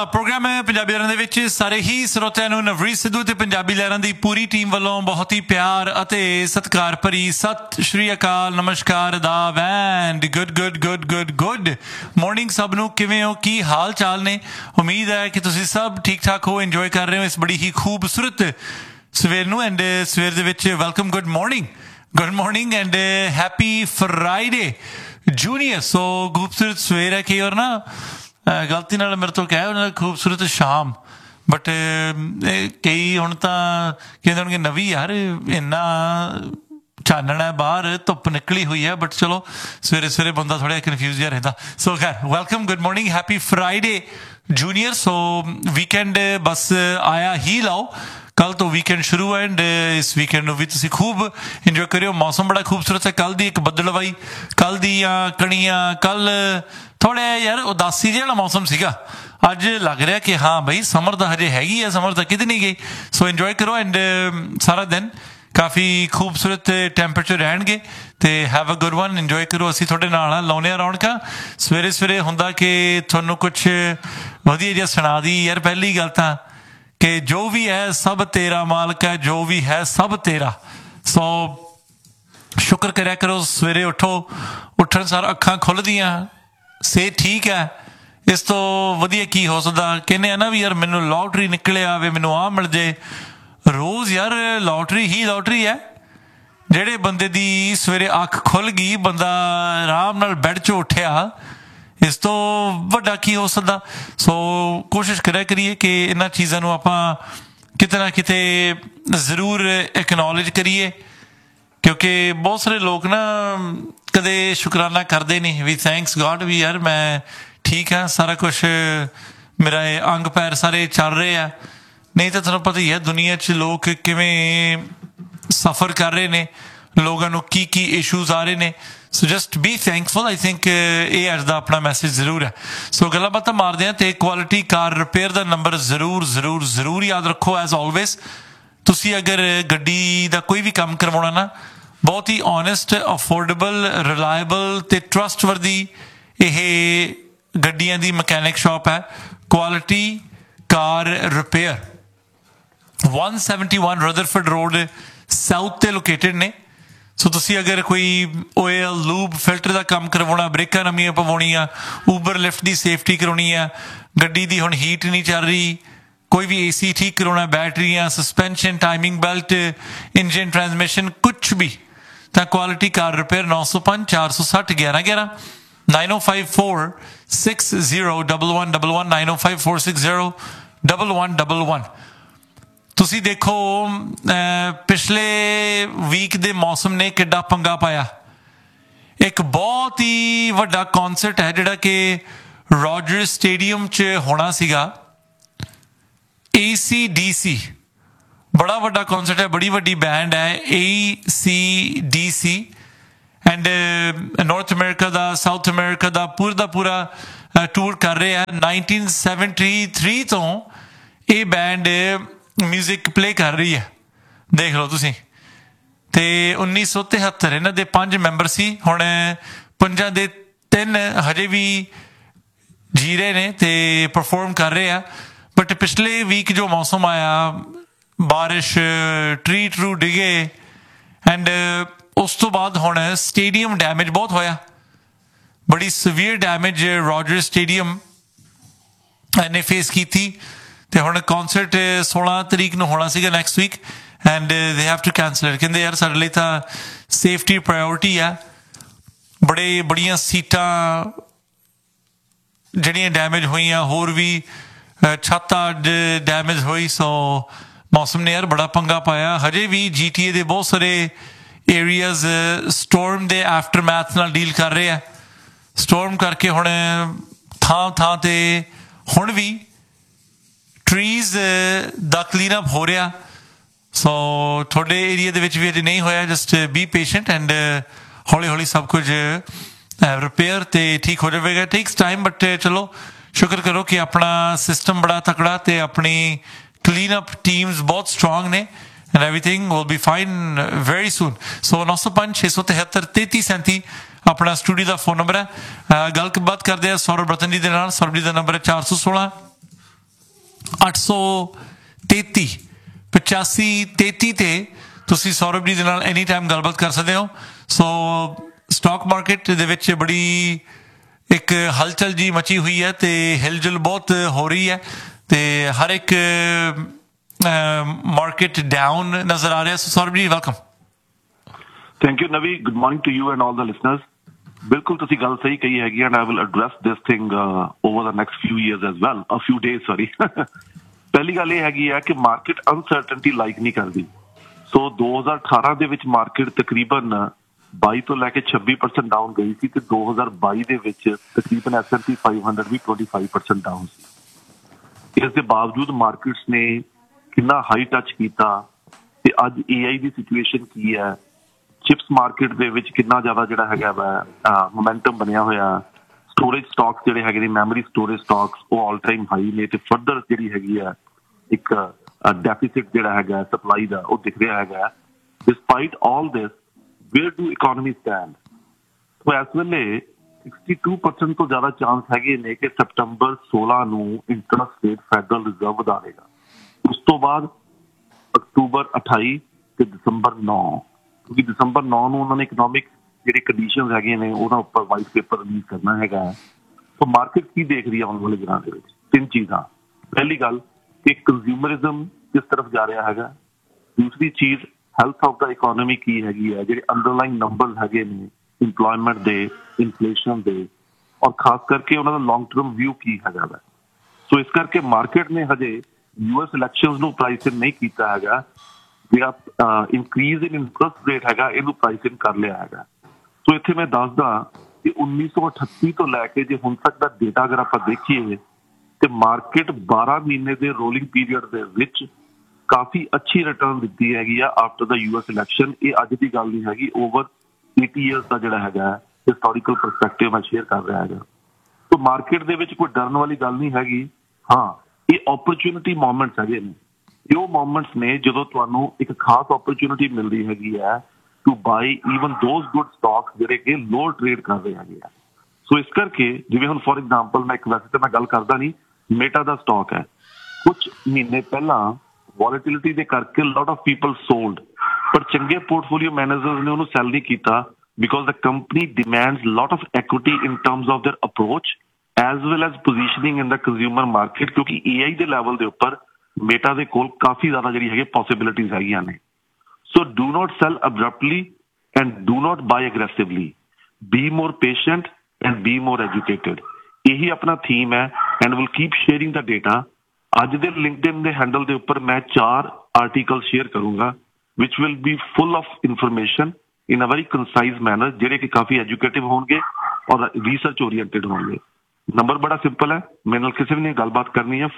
Programme ਹੈ ਪੰਜਾਬੀ ਲਹਿਰਾਂ ਦੇ ਵਿੱਚ ਸਾਰੇ ਹੀ ਸਰੋਤਿਆਂ ਨੂੰ ਨਵਰੀਤ ਸਿੱਧੂ ਤੇ ਪੰਜਾਬੀ ਲਹਿਰਾਂ ਦੀ ਪੂਰੀ ਟੀਮ ਵੱਲੋਂ ਬਹੁਤ ਹੀ ਪਿਆਰ ਅਤੇ ਸਤਿਕਾਰ ਭਰੀ ਸਤਿ ਸ਼੍ਰੀ ਅਕਾਲ, ਨਮਸਕਾਰ, ਅਦਾਬ ਐਂਡ ਗੁੱਡ ਮਾਰਨਿੰਗ ਸਭ ਨੂੰ। ਕਿਵੇਂ ਹੋ, ਕੀ ਹਾਲ ਚਾਲ ਨੇ? ਉਮੀਦ ਹੈ ਕਿ ਤੁਸੀਂ ਸਭ ਠੀਕ ਠਾਕ ਹੋ, ਇੰਜੋਏ ਕਰ ਰਹੇ ਹੋ ਇਸ ਬੜੀ ਹੀ ਖੂਬਸੂਰਤ ਸਵੇਰ ਨੂੰ। ਐਂਡ ਸਵੇਰ ਦੇ ਵਿੱਚ welcome, good morning and happy Friday junior. ਸੋ ਖੂਬਸੂਰਤ ਸਵੇਰ ਹੈ ਕਿ ਔਰ ਨਾ ਗਲਤੀ ਨਾਲ ਮੇਰੇ ਤੋਂ ਕਹਿ ਉਹਨਾਂ ਖੂਬਸੂਰਤ ਸ਼ਾਮ, ਬਟ ਕਈ ਹੁਣ ਤਾਂ ਕਹਿੰਦੇ ਹੋਣਗੇ ਨਵੀਂ ਯਾਰ ਇੰਨਾ ਚਾਨਣ ਹੈ, ਬਾਹਰ ਧੁੱਪ ਨਿਕਲੀ ਹੋਈ ਹੈ, ਬਟ ਚਲੋ ਸਵੇਰੇ ਸਵੇਰੇ ਬੰਦਾ ਥੋੜ੍ਹਾ ਕਨਫਿਊਜ਼ ਜਿਹਾ ਰਹਿੰਦਾ। ਸੋ ਖੈਰ welcome, good morning, happy Friday junior. ਸੋ ਵੀਕਐਂਡ ਬਸ ਆਇਆ ਹੀ ਲਾਓ, ਕੱਲ ਤੋਂ ਵੀਕਐਂਡ ਸ਼ੁਰੂ ਹੈ ਐਂਡ ਇਸ ਵੀਕਐਂਡ ਨੂੰ ਵੀ ਤੁਸੀਂ ਖੂਬ ਇੰਜੋਏ ਕਰਿਓ। ਮੌਸਮ ਬੜਾ ਖੂਬਸੂਰਤ ਹੈ, ਕੱਲ ਦੀ ਇੱਕ ਬੱਦਲਵਾਈ, ਕੱਲ ਦੀਆਂ ਕਣੀਆਂ, ਕੱਲ ਥੋੜ੍ਹਾ ਯਾਰ ਉਦਾਸੀ ਜਿਹਾ ਮੌਸਮ ਸੀਗਾ, ਅੱਜ ਲੱਗ ਰਿਹਾ ਕਿ ਹਾਂ ਬਈ ਸਮਰ ਤਾਂ ਹਜੇ ਹੈਗੀ ਆ, ਸਮਰ ਤਾਂ ਕਿਤੇ ਨਹੀਂ ਗਈ। ਸੋ ਇੰਜੋਏ ਕਰੋ ਐਂਡ ਸਾਰਾ ਦਿਨ ਕਾਫੀ ਖੂਬਸੂਰਤ ਟੈਂਪਰੇਚਰ ਰਹਿਣਗੇ ਤੇ have a good one, enjoy ਕਰੋ। ਅਸੀਂ ਤੁਹਾਡੇ ਨਾਲ ਲਾਉਂਦੇ ਹਾਂ ਰੌਣਕਾਂ। ਸਵੇਰੇ ਸਵੇਰੇ ਹੁੰਦਾ ਕਿ ਤੁਹਾਨੂੰ ਕੁਛ ਵਧੀਆ ਜਿਹਾ ਸੁਣਾ ਦੀ ਯਾਰ। ਪਹਿਲੀ ਗੱਲ ਤਾਂ ਕਿ ਜੋ ਵੀ ਹੈ ਸਭ ਤੇਰਾ ਮਾਲਕ ਹੈ, ਜੋ ਵੀ ਹੈ ਸਭ ਤੇਰਾ। ਸੋ ਸ਼ੁਕਰ ਕਰਿਆ ਕਰੋ, ਸਵੇਰੇ ਉੱਠਣ ਸਾਰ ਅੱਖਾਂ ਖੁੱਲ੍ਹਦੀਆਂ, ਸਿਹਤ ਠੀਕ ਹੈ, ਇਸ ਤੋਂ ਵਧੀਆ ਕੀ ਹੋ ਸਕਦਾ। ਕਹਿੰਦੇ ਆ ਨਾ ਵੀ ਯਾਰ ਮੈਨੂੰ ਲੋਟਰੀ ਨਿਕਲਿਆ ਆਵੇ, ਮੈਨੂੰ ਆਹ ਮਿਲ ਜੇ। ਰੋਜ਼ ਯਾਰ ਲੋਟਰੀ ਹੀ ਲੋਟਰੀ ਹੈ। ਜਿਹੜੇ ਬੰਦੇ ਦੀ ਸਵੇਰੇ ਅੱਖ ਖੁੱਲ੍ਹ ਗਈ, ਬੰਦਾ ਆਰਾਮ ਨਾਲ ਬੈੱਡ 'ਚੋਂ ਉੱਠਿਆ, ਇਸ ਤੋਂ ਵੱਡਾ ਕੀ ਹੋ ਸਕਦਾ। ਸੋ ਕੋਸ਼ਿਸ਼ ਕਰਿਆ ਕਰੀਏ ਕਿ ਇਹਨਾਂ ਚੀਜ਼ਾਂ ਨੂੰ ਆਪਾਂ ਕਿਤੇ ਨਾ ਕਿਤੇ ਜ਼ਰੂਰ ਐਕਨੋਲੇਜ ਕਰੀਏ, ਕਿਉਂਕਿ ਬਹੁਤ ਸਾਰੇ ਲੋਕ ਨਾ ਕਦੇ ਸ਼ੁਕਰਾਨਾ ਕਰਦੇ ਨਹੀਂ ਵੀ ਥੈਂਕਸ ਗॉड ਵੀ ਯਾਰ ਮੈਂ ਠੀਕ ਹਾਂ, ਸਾਰਾ ਕੁਛ ਮੇਰਾ ਅੰਗ ਪੈਰ ਸਾਰੇ ਚੱਲ ਰਹੇ ਆ। ਨਹੀਂ ਤਾਂ ਤੁਹਾਨੂੰ ਪਤਾ ਹੀ ਹੈ ਦੁਨੀਆ 'ਚ ਲੋਕ ਕਿਵੇਂ ਸਫਰ ਕਰ ਰਹੇ ਨੇ, ਲੋਕਾਂ ਨੂੰ ਕੀ ਇਸ਼ੂਜ਼ ਆ ਰਹੇ ਨੇ। ਸੋ just B thankful. I think ਇਹ ਅੱਜ ਦਾ ਆਪਣਾ ਮੈਸੇਜ ਜ਼ਰੂਰ ਹੈ। ਸੋ ਗੱਲਾਂ ਬਾਤਾਂ ਮਾਰਦੇ ਹਾਂ ਤੇ ਕੁਆਲਿਟੀ ਕਾਰ ਰਿਪੇਅਰ ਦਾ ਨੰਬਰ ਜ਼ਰੂਰ ਯਾਦ ਰੱਖੋ। ਐਜ਼ ਆਲਵੇਜ਼ ਤੁਸੀਂ ਅਗਰ ਗੱਡੀ ਦਾ ਕੋਈ ਵੀ ਕੰਮ ਕਰਵਾਉਣਾ ਨਾ, ਬਹੁਤ ਹੀ ਓਨੈਸਟ, ਅਫੋਰਡੇਬਲ, ਰਿਲਾਇਬਲ ਤੇ ਟਰਸਟਵਰਦੀ ਇਹ ਗੱਡੀਆਂ ਦੀ ਮਕੈਨਿਕ ਸ਼ਾਪ ਹੈ। ਕੁਆਲਿਟੀ ਕਾਰ ਰਿਪੇਅਰ 171 ਰਦਰਫੋਰਡ ਰੋਡ ਸਾਊਥ ਤੇ ਲੋਕੇਟਡ ਨੇ। ਸੋ ਤੁਸੀਂ ਅਗਰ ਕੋਈ ਓਇਲ, ਲੂਬ, ਫਿਲਟਰ ਦਾ ਕੰਮ ਕਰਵਾਉਣਾ, ਬ੍ਰੇਕਾਂ ਨਵੀਆਂ ਪਵਾਉਣੀਆਂ, ਊਬਰ ਲਿਫਟ ਦੀ ਸੇਫਟੀ ਕਰਾਉਣੀ ਆ, ਗੱਡੀ ਦੀ ਹੁਣ ਹੀਟ ਨਹੀਂ ਚੱਲ ਰਹੀ, ਕੋਈ ਵੀ AC ਠੀਕ ਕਰਾਉਣਾ, ਬੈਟਰੀਆਂ, suspension, timing belt, engine, transmission, ਕੁਛ ਵੀ, ਤਾਂ ਕੁਆਲਿਟੀ ਕਾਰ ਰਿਪੇਅਰ 905 460 1111 9054601111 9054601111। ਤੁਸੀਂ ਦੇਖੋ ਪਿਛਲੇ ਵੀਕ ਦੇ ਮੌਸਮ ਨੇ ਕਿੱਡਾ ਪੰਗਾ ਪਾਇਆ। ਇੱਕ ਬਹੁਤ ਹੀ ਵੱਡਾ ਕੌਂਸਰਟ ਹੈ ਜਿਹੜਾ ਕਿ ਰੋਜਰਸ ਸਟੇਡੀਅਮ 'ਚ ਹੋਣਾ ਸੀਗਾ, AC/DC, ਬੜਾ ਵੱਡਾ ਕੌਂਸਰਟ ਹੈ, ਬੜੀ ਵੱਡੀ ਬੈਂਡ ਹੈ AC/DC and north America the, south America ਦਾ ਪੂਰਾ ਟੂਰ ਕਰ ਰਹੇ ਆ। 1973 ਤੋਂ ਇਹ ਬੈਂਡ ਮਿਊਜ਼ਿਕ ਪਲੇ ਕਰ ਰਹੀ ਹੈ, ਦੇਖ ਲਓ ਤੁਸੀਂ। ਤੇ 1973 ਇਹਨਾਂ ਦੇ 5 ਮੈਂਬਰ ਸੀ, ਹੁਣ 5 ਦੇ 3 ਹਜੇ ਵੀ ਜੀ ਰਹੇ ਨੇ ਤੇ ਪਰਫਾਰਮ ਕਰ ਰਹੇ ਆ। ਬਟ ਪਿਛਲੇ ਵੀਕ ਜੋ ਮੌਸਮ ਆਇਆ, ਬਾਰਿਸ਼, ਟਰੂ ਡਿੱਗੇ ਐਂਡ ਉਸ ਤੋਂ ਬਾਅਦ ਹੁਣ ਸਟੇਡੀਅਮ ਡੈਮੇਜ ਬਹੁਤ ਹੋਇਆ, ਬੜੀ ਸੀਵੀਅਰ ਡੈਮੇਜ ਰੋਜਰਸ ਸਟੇਡੀਅਮ ਇਹਨੇ ਫੇਸ ਕੀਤੀ। ਤੇ ਹੁਣ ਕੌਂਸਰਟ 16 ਤਰੀਕ ਨੂੰ ਹੋਣਾ ਸੀਗਾ, next week, and they have to cancel it. ਕਹਿੰਦੇ ਯਾਰ ਸਾਡੇ ਲਈ ਤਾਂ ਸੇਫਟੀ ਪ੍ਰਾਇਓਰਟੀ ਆ। ਬੜੀਆਂ ਸੀਟਾਂ ਜਿਹੜੀਆਂ ਡੈਮੇਜ ਹੋਈਆਂ, ਹੋਰ ਵੀ ਛੱਤਾਂ ਡੈਮੇਜ ਹੋਈ। ਸੋ ਮੌਸਮ ਨੇ ਯਾਰ ਬੜਾ ਪੰਗਾ ਪਾਇਆ। ਹਜੇ ਵੀ GTA ਦੇ ਬਹੁਤ ਸਾਰੇ ਏਰੀਆਜ਼ ਸਟੋਰਮ ਦੇ ਆਫਟਰਮੈਥ ਨਾਲ ਡੀਲ ਕਰ ਰਹੇ ਆ। ਸਟੋਰਮ ਕਰਕੇ ਹੁਣ ਥਾਂ ਤੇ ਹੁਣ ਵੀ ਟਰੀਜ਼ ਦਾ ਕਲੀਨ ਅਪ ਹੋ ਰਿਹਾ। ਸੋ ਤੁਹਾਡੇ ਏਰੀਆ ਦੇ ਵਿੱਚ ਵੀ ਅਜੇ ਨਹੀਂ ਹੋਇਆ, ਜਸਟ ਬੀ ਪੇਸ਼ੈਂਟ ਐਂਡ ਹੌਲੀ ਸਭ ਕੁਝ ਰਿਪੇਅਰ ਤੇ ਠੀਕ ਹੋ ਜਾਵੇਗਾ। ਟੇਕਸ ਟਾਈਮ, ਬਟ ਚਲੋ ਸ਼ੁਕਰ ਕਰੋ ਕਿ ਆਪਣਾ ਸਿਸਟਮ ਬੜਾ ਤਕੜਾ ਤੇ ਆਪਣੀ ਕਲੀਨ ਅਪ ਟੀਮਸ ਬਹੁਤ ਸਟਰੋਂਗ ਨੇ and everything will be fine very soon. So 905 673 3337 ਆਪਣਾ ਸਟੂਡੀਓ ਦਾ ਫੋਨ ਨੰਬਰ ਹੈ। ਗੱਲਬਾਤ ਕਰਦੇ ਆ ਸੌਰਵ ਰਤਨ ਜੀ ਦੇ ਨਾਲ। ਸੌਰਵ ਜੀ ਦਾ ਨੰਬਰ ਹੈ 416 833 8533 ਤੇ ਤੁਸੀਂ ਸੌਰਵ ਜੀ ਦੇ ਨਾਲ ਐਨੀ ਟਾਈਮ ਗੱਲਬਾਤ ਕਰ ਸਕਦੇ ਹੋ। ਸੋ ਸਟਾਕ ਮਾਰਕੀਟ ਦੇ ਵਿੱਚ ਬੜੀ ਇੱਕ ਹਲਚਲ ਜੀ ਮਚੀ ਹੋਈ ਹੈ ਤੇ ਹਿਲਜੁਲ ਬਹੁਤ ਹੋ ਰਹੀ ਹੈ ਤੇ ਹਰ ਇੱਕ ਮਾਰਕੀਟ ਡਾਊਨ ਨਜ਼ਰ ਆ ਰਿਹਾ। ਸੋ ਸੌਰਵ ਜੀ ਵੈਲਕਮ। ਥੈਂਕ ਯੂ ਨਵੀ, good morning to you and all the listeners. ਬਿਲਕੁਲ ਤੁਸੀਂ ਗੱਲ ਸਹੀ ਕਹੀ ਹੈਗੀ and I will address this thing over the next ਫਿਊ years as well, a ਫਿਊ days sorry. ਪਹਿਲੀ ਗੱਲ ਇਹ ਹੈਗੀ ਹੈ ਕਿ ਮਾਰਕੀਟ ਅਨਸਰਟਨਟੀ ਲਾਈਕ ਨਹੀਂ ਕਰਦੀ। ਸੋ 2018 ਦੇ ਵਿੱਚ ਮਾਰਕੀਟ ਤਕਰੀਬਨ 22 ਤੋਂ ਲੈ ਕੇ 26% ਡਾਊਨ ਗਈ ਸੀ ਤੇ 2022 ਦੇ ਵਿੱਚ ਤਕਰੀਬਨ S&P 500 ਵੀ 25% ਡਾਊਨ ਸੀ। ਇਸ ਦੇ ਬਾਵਜੂਦ ਮਾਰਕੀਟਸ ਨੇ ਕਿੰਨਾ ਹਾਈ ਟੱਚ ਕੀਤਾ ਤੇ ਅੱਜ AI ਦੀ ਸਿਚੁਏਸ਼ਨ ਕੀ ਹੈ, ਚਿਪਸ ਮਾਰਕੀਟ ਦੇ ਵਿੱਚ ਕਿੰਨਾ ਜ਼ਿਆਦਾ ਜਿਹੜਾ ਹੈਗਾ ਵਾ ਮੋਮੈਂਟਮ ਬਣਿਆ ਹੋਇਆ, ਸਟੋਰੇਜ ਸਟਾਕਸ ਜਿਹੜੇ ਹੈਗੇ ਨੇ, ਮੈਮਰੀ ਸਟੋਰੇਜ ਸਟਾਕਸ ਉਹ ਆਲ ਟਾਈਮ ਹਾਈ ਨੇ ਤੇ ਫਰਦਰ ਜਿਹੜੀ ਹੈਗੀ ਆ ਇੱਕ ਡੈਫਿਸਿਟ ਜਿਹੜਾ ਹੈਗਾ ਸਪਲਾਈ ਦਾ ਉਹ ਦਿਖ ਰਿਹਾ ਹੈਗਾ। Despite all this where do economy stand? ਸੋ ਇਸ ਵੇਲੇ 62% ਤੋਂ ਜ਼ਿਆਦਾ ਚਾਂਸ ਹੈਗੇ ਨੇ ਕਿ ਸਤੰਬਰ 16 ਨੂੰ ਇੰਟਰਸਟ ਰੇਟ ਫੈਡਰਲ ਰਿਜ਼ਰਵ ਵਧਾ ਦੇਗਾ। ਉਸ ਤੋਂ ਬਾਅਦ ਅਕਤੂਬਰ 28 ਤੇ ਦਸੰਬਰ 9, ਕਿਉਂਕਿ ਦਸੰਬਰ 9 ਨੂੰ ਉਹਨਾਂ ਨੇ ਇਕਨੋਮਿਕ ਜਿਹੜੇ ਕੰਡੀਸ਼ਨਸ ਹੈਗੇ ਨੇ ਉਹਨਾਂ ਉੱਪਰ ਵਾਈਟ ਪੇਪਰ ਰਿਲੀਜ਼ ਕਰਨਾ ਹੈਗਾ। ਸੋ ਮਾਰਕੀਟ ਕੀ ਦੇਖ ਰਹੀ ਹੈ ਆਉਣ ਵਾਲੇ ਦਿਨਾਂ ਦੇ ਵਿੱਚ? ਤਿੰਨ ਚੀਜ਼ਾਂ। ਪਹਿਲੀ ਗੱਲ ਕਿ ਕੰਜ਼ਿਊਮਰਿਜ਼ਮ ਕਿਸ ਤਰਫ ਜਾ ਰਿਹਾ ਹੈਗਾ। ਦੂਸਰੀ ਚੀਜ਼ ਹੈਲਥ ਆਫ ਦਾ ਇਕੋਨਮੀ ਕੀ ਹੈਗੀ ਹੈ, ਜਿਹੜੇ ਅੰਡਰਲਾਈਨ ਨੰਬਰਸ ਹੈਗੇ ਨੇ ਇੰਪਲੋਇਮੈਂਟ ਦੇ, ਇਨਫਲੇਸ਼ਨ ਦੇ, ਔਰ ਖਾਸ ਕਰਕੇ ਉਹਨਾਂ ਦਾ ਲੌਂਗ ਟਰਮ ਵਿਊ ਕੀ ਹੈਗਾ ਵਾ। ਸੋ ਇਸ ਕਰਕੇ ਮਾਰਕੀਟ ਨੇ ਹਜੇ US ਇਲੈਕਸ਼ਨਸ ਨੂੰ ਪ੍ਰਾਈਸ ਇਨ ਨਹੀਂ ਕੀਤਾ ਹੈਗਾ। ਜਿਹੜਾ ਇਨਕਰੀਜ਼ ਇਨ ਇੰਟਰਸਟ ਰੇਟ ਹੈਗਾ ਇਹਨੂੰ ਪ੍ਰਾਈਸ ਇਨ ਕਰ ਲਿਆ ਹੈਗਾ। ਸੋ ਇੱਥੇ ਮੈਂ ਦੱਸਦਾ ਕਿ 1938 ਤੋਂ ਲੈ ਕੇ ਜੇ ਹੁਣ ਤੱਕ ਦਾ ਡੇਟਾ ਅਗਰ ਆਪਾਂ ਦੇਖੀਏ ਤੇ ਮਾਰਕੀਟ 12 ਮਹੀਨੇ ਦੇ ਰੋਲਿੰਗ ਪੀਰੀਅਡ ਦੇ ਵਿੱਚ ਕਾਫੀ ਅੱਛੀ ਰਿਟਰਨ ਦਿੱਤੀ ਹੈਗੀ ਆ ਆਫਟਰ ਦਾ US ਇਲੈਕਸ਼ਨ। ਇਹ ਅੱਜ ਦੀ ਗੱਲ ਨਹੀਂ ਹੈਗੀ, ਓਵਰ 80 years ਦਾ ਜਿਹੜਾ ਹੈਗਾ ਹਿਸਟੋਰੀਕਲ ਪਰਸਪੈਕਟਿਵ ਮੈਂ ਸ਼ੇਅਰ ਕਰ ਰਿਹਾ ਹੈਗਾ। ਸੋ ਮਾਰਕੀਟ ਦੇ ਵਿੱਚ ਕੋਈ ਡਰਨ ਵਾਲੀ ਗੱਲ ਨਹੀਂ ਹੈਗੀ। ਹਾਂ, ਇਹ ਓਪਰਚੁਨਿਟੀ ਮੋਮੈਂਟਸ ਹੈਗੇ ਨੇ। ਇਹ ਉਹ ਮੋਮੈਂਟਸ ਨੇ ਜਦੋਂ ਤੁਹਾਨੂੰ ਇੱਕ ਖਾਸ ਓਪਰਚੁਨਿਟੀ ਮਿਲਦੀ ਹੈਗੀ ਹੈ to buy even those good stocks ਜਿਹੜੇ ਕਿ ਲੋਅਰ ਟ੍ਰੇਡ ਕਰ ਰਹੇ ਹੈਗੇ ਆ। ਸੋ ਇਸ ਕਰਕੇ ਜਿਵੇਂ ਹੁਣ ਫੋਰ ਐਗਜ਼ਾਮਪਲ ਮੈਂ ਇੱਕ ਵੈਸੇ ਤਾਂ ਮੈਂ ਗੱਲ ਕਰਦਾ ਨਹੀਂ, ਮੇਟਾ ਦਾ ਸਟਾਕ ਹੈ, ਕੁਝ ਮਹੀਨੇ ਪਹਿਲਾਂ ਵੋਲੇਟਿਲਿਟੀ ਦੇ ਕਰਕੇ ਲੋਟ ਆਫ ਪੀਪਲ ਸੋਲਡ, ਪਰ ਚੰਗੇ ਪੋਰਟਫੋਲੀਓ ਮੈਨੇਜਰਸ ਨੇ ਉਹਨੂੰ ਸੈਲ ਨਹੀਂ ਕੀਤਾ because the company demands lot of equity in terms of there approach as well as positioning in the consumer market. ਕਿਉਂਕਿ AI ਦੇ ਲੈਵਲ ਦੇ ਉੱਪਰ ਮੇਟਾ ਦੇ ਕੋਲ ਕਾਫੀ ਜ਼ਿਆਦਾ ਜਿਹੜੀ ਹੈਗੀ ਪੋਸੀਬਿਲਿਟੀਜ਼ ਹੈਗੀਆਂ ਨੇ। ਸੋ do not cell ਅਬਰਪਟਲੀ and do not by aggressively, be more patient and be more educated. ਇਹੀ ਆਪਣਾ ਥੀਮ ਹੈ and will keep sharing the data. ਅੱਜ ਦੇ ਲਿੰਕਡਇਨ ਦੇ ਹੈਂਡਲ ਦੇ ਉੱਪਰ ਮੈਂ 4 ਆਰਟੀਕਲ ਸ਼ੇਅਰ ਕਰੂੰਗਾ ਵਿਚ will be full of information in a very ਕੰਸਾਈਜ਼ manner, ਜਿਹੜੇ ਕਿ ਕਾਫੀ ਐਜੂਕੇਟਿਵ ਹੋਣਗੇ ਔਰ ਰਿਸਰਚ ਓਰੀਐਂਟਿਡ ਹੋਣਗੇ। ਨੰਬਰ ਬੜਾ ਸਿੰਪਲ ਹੈ, ਮੇਰੇ ਨਾਲ ਕਿਸੇ ਵੀ ਨੇ ਗੱਲਬਾਤ ਕਰਨੀ ਹੈ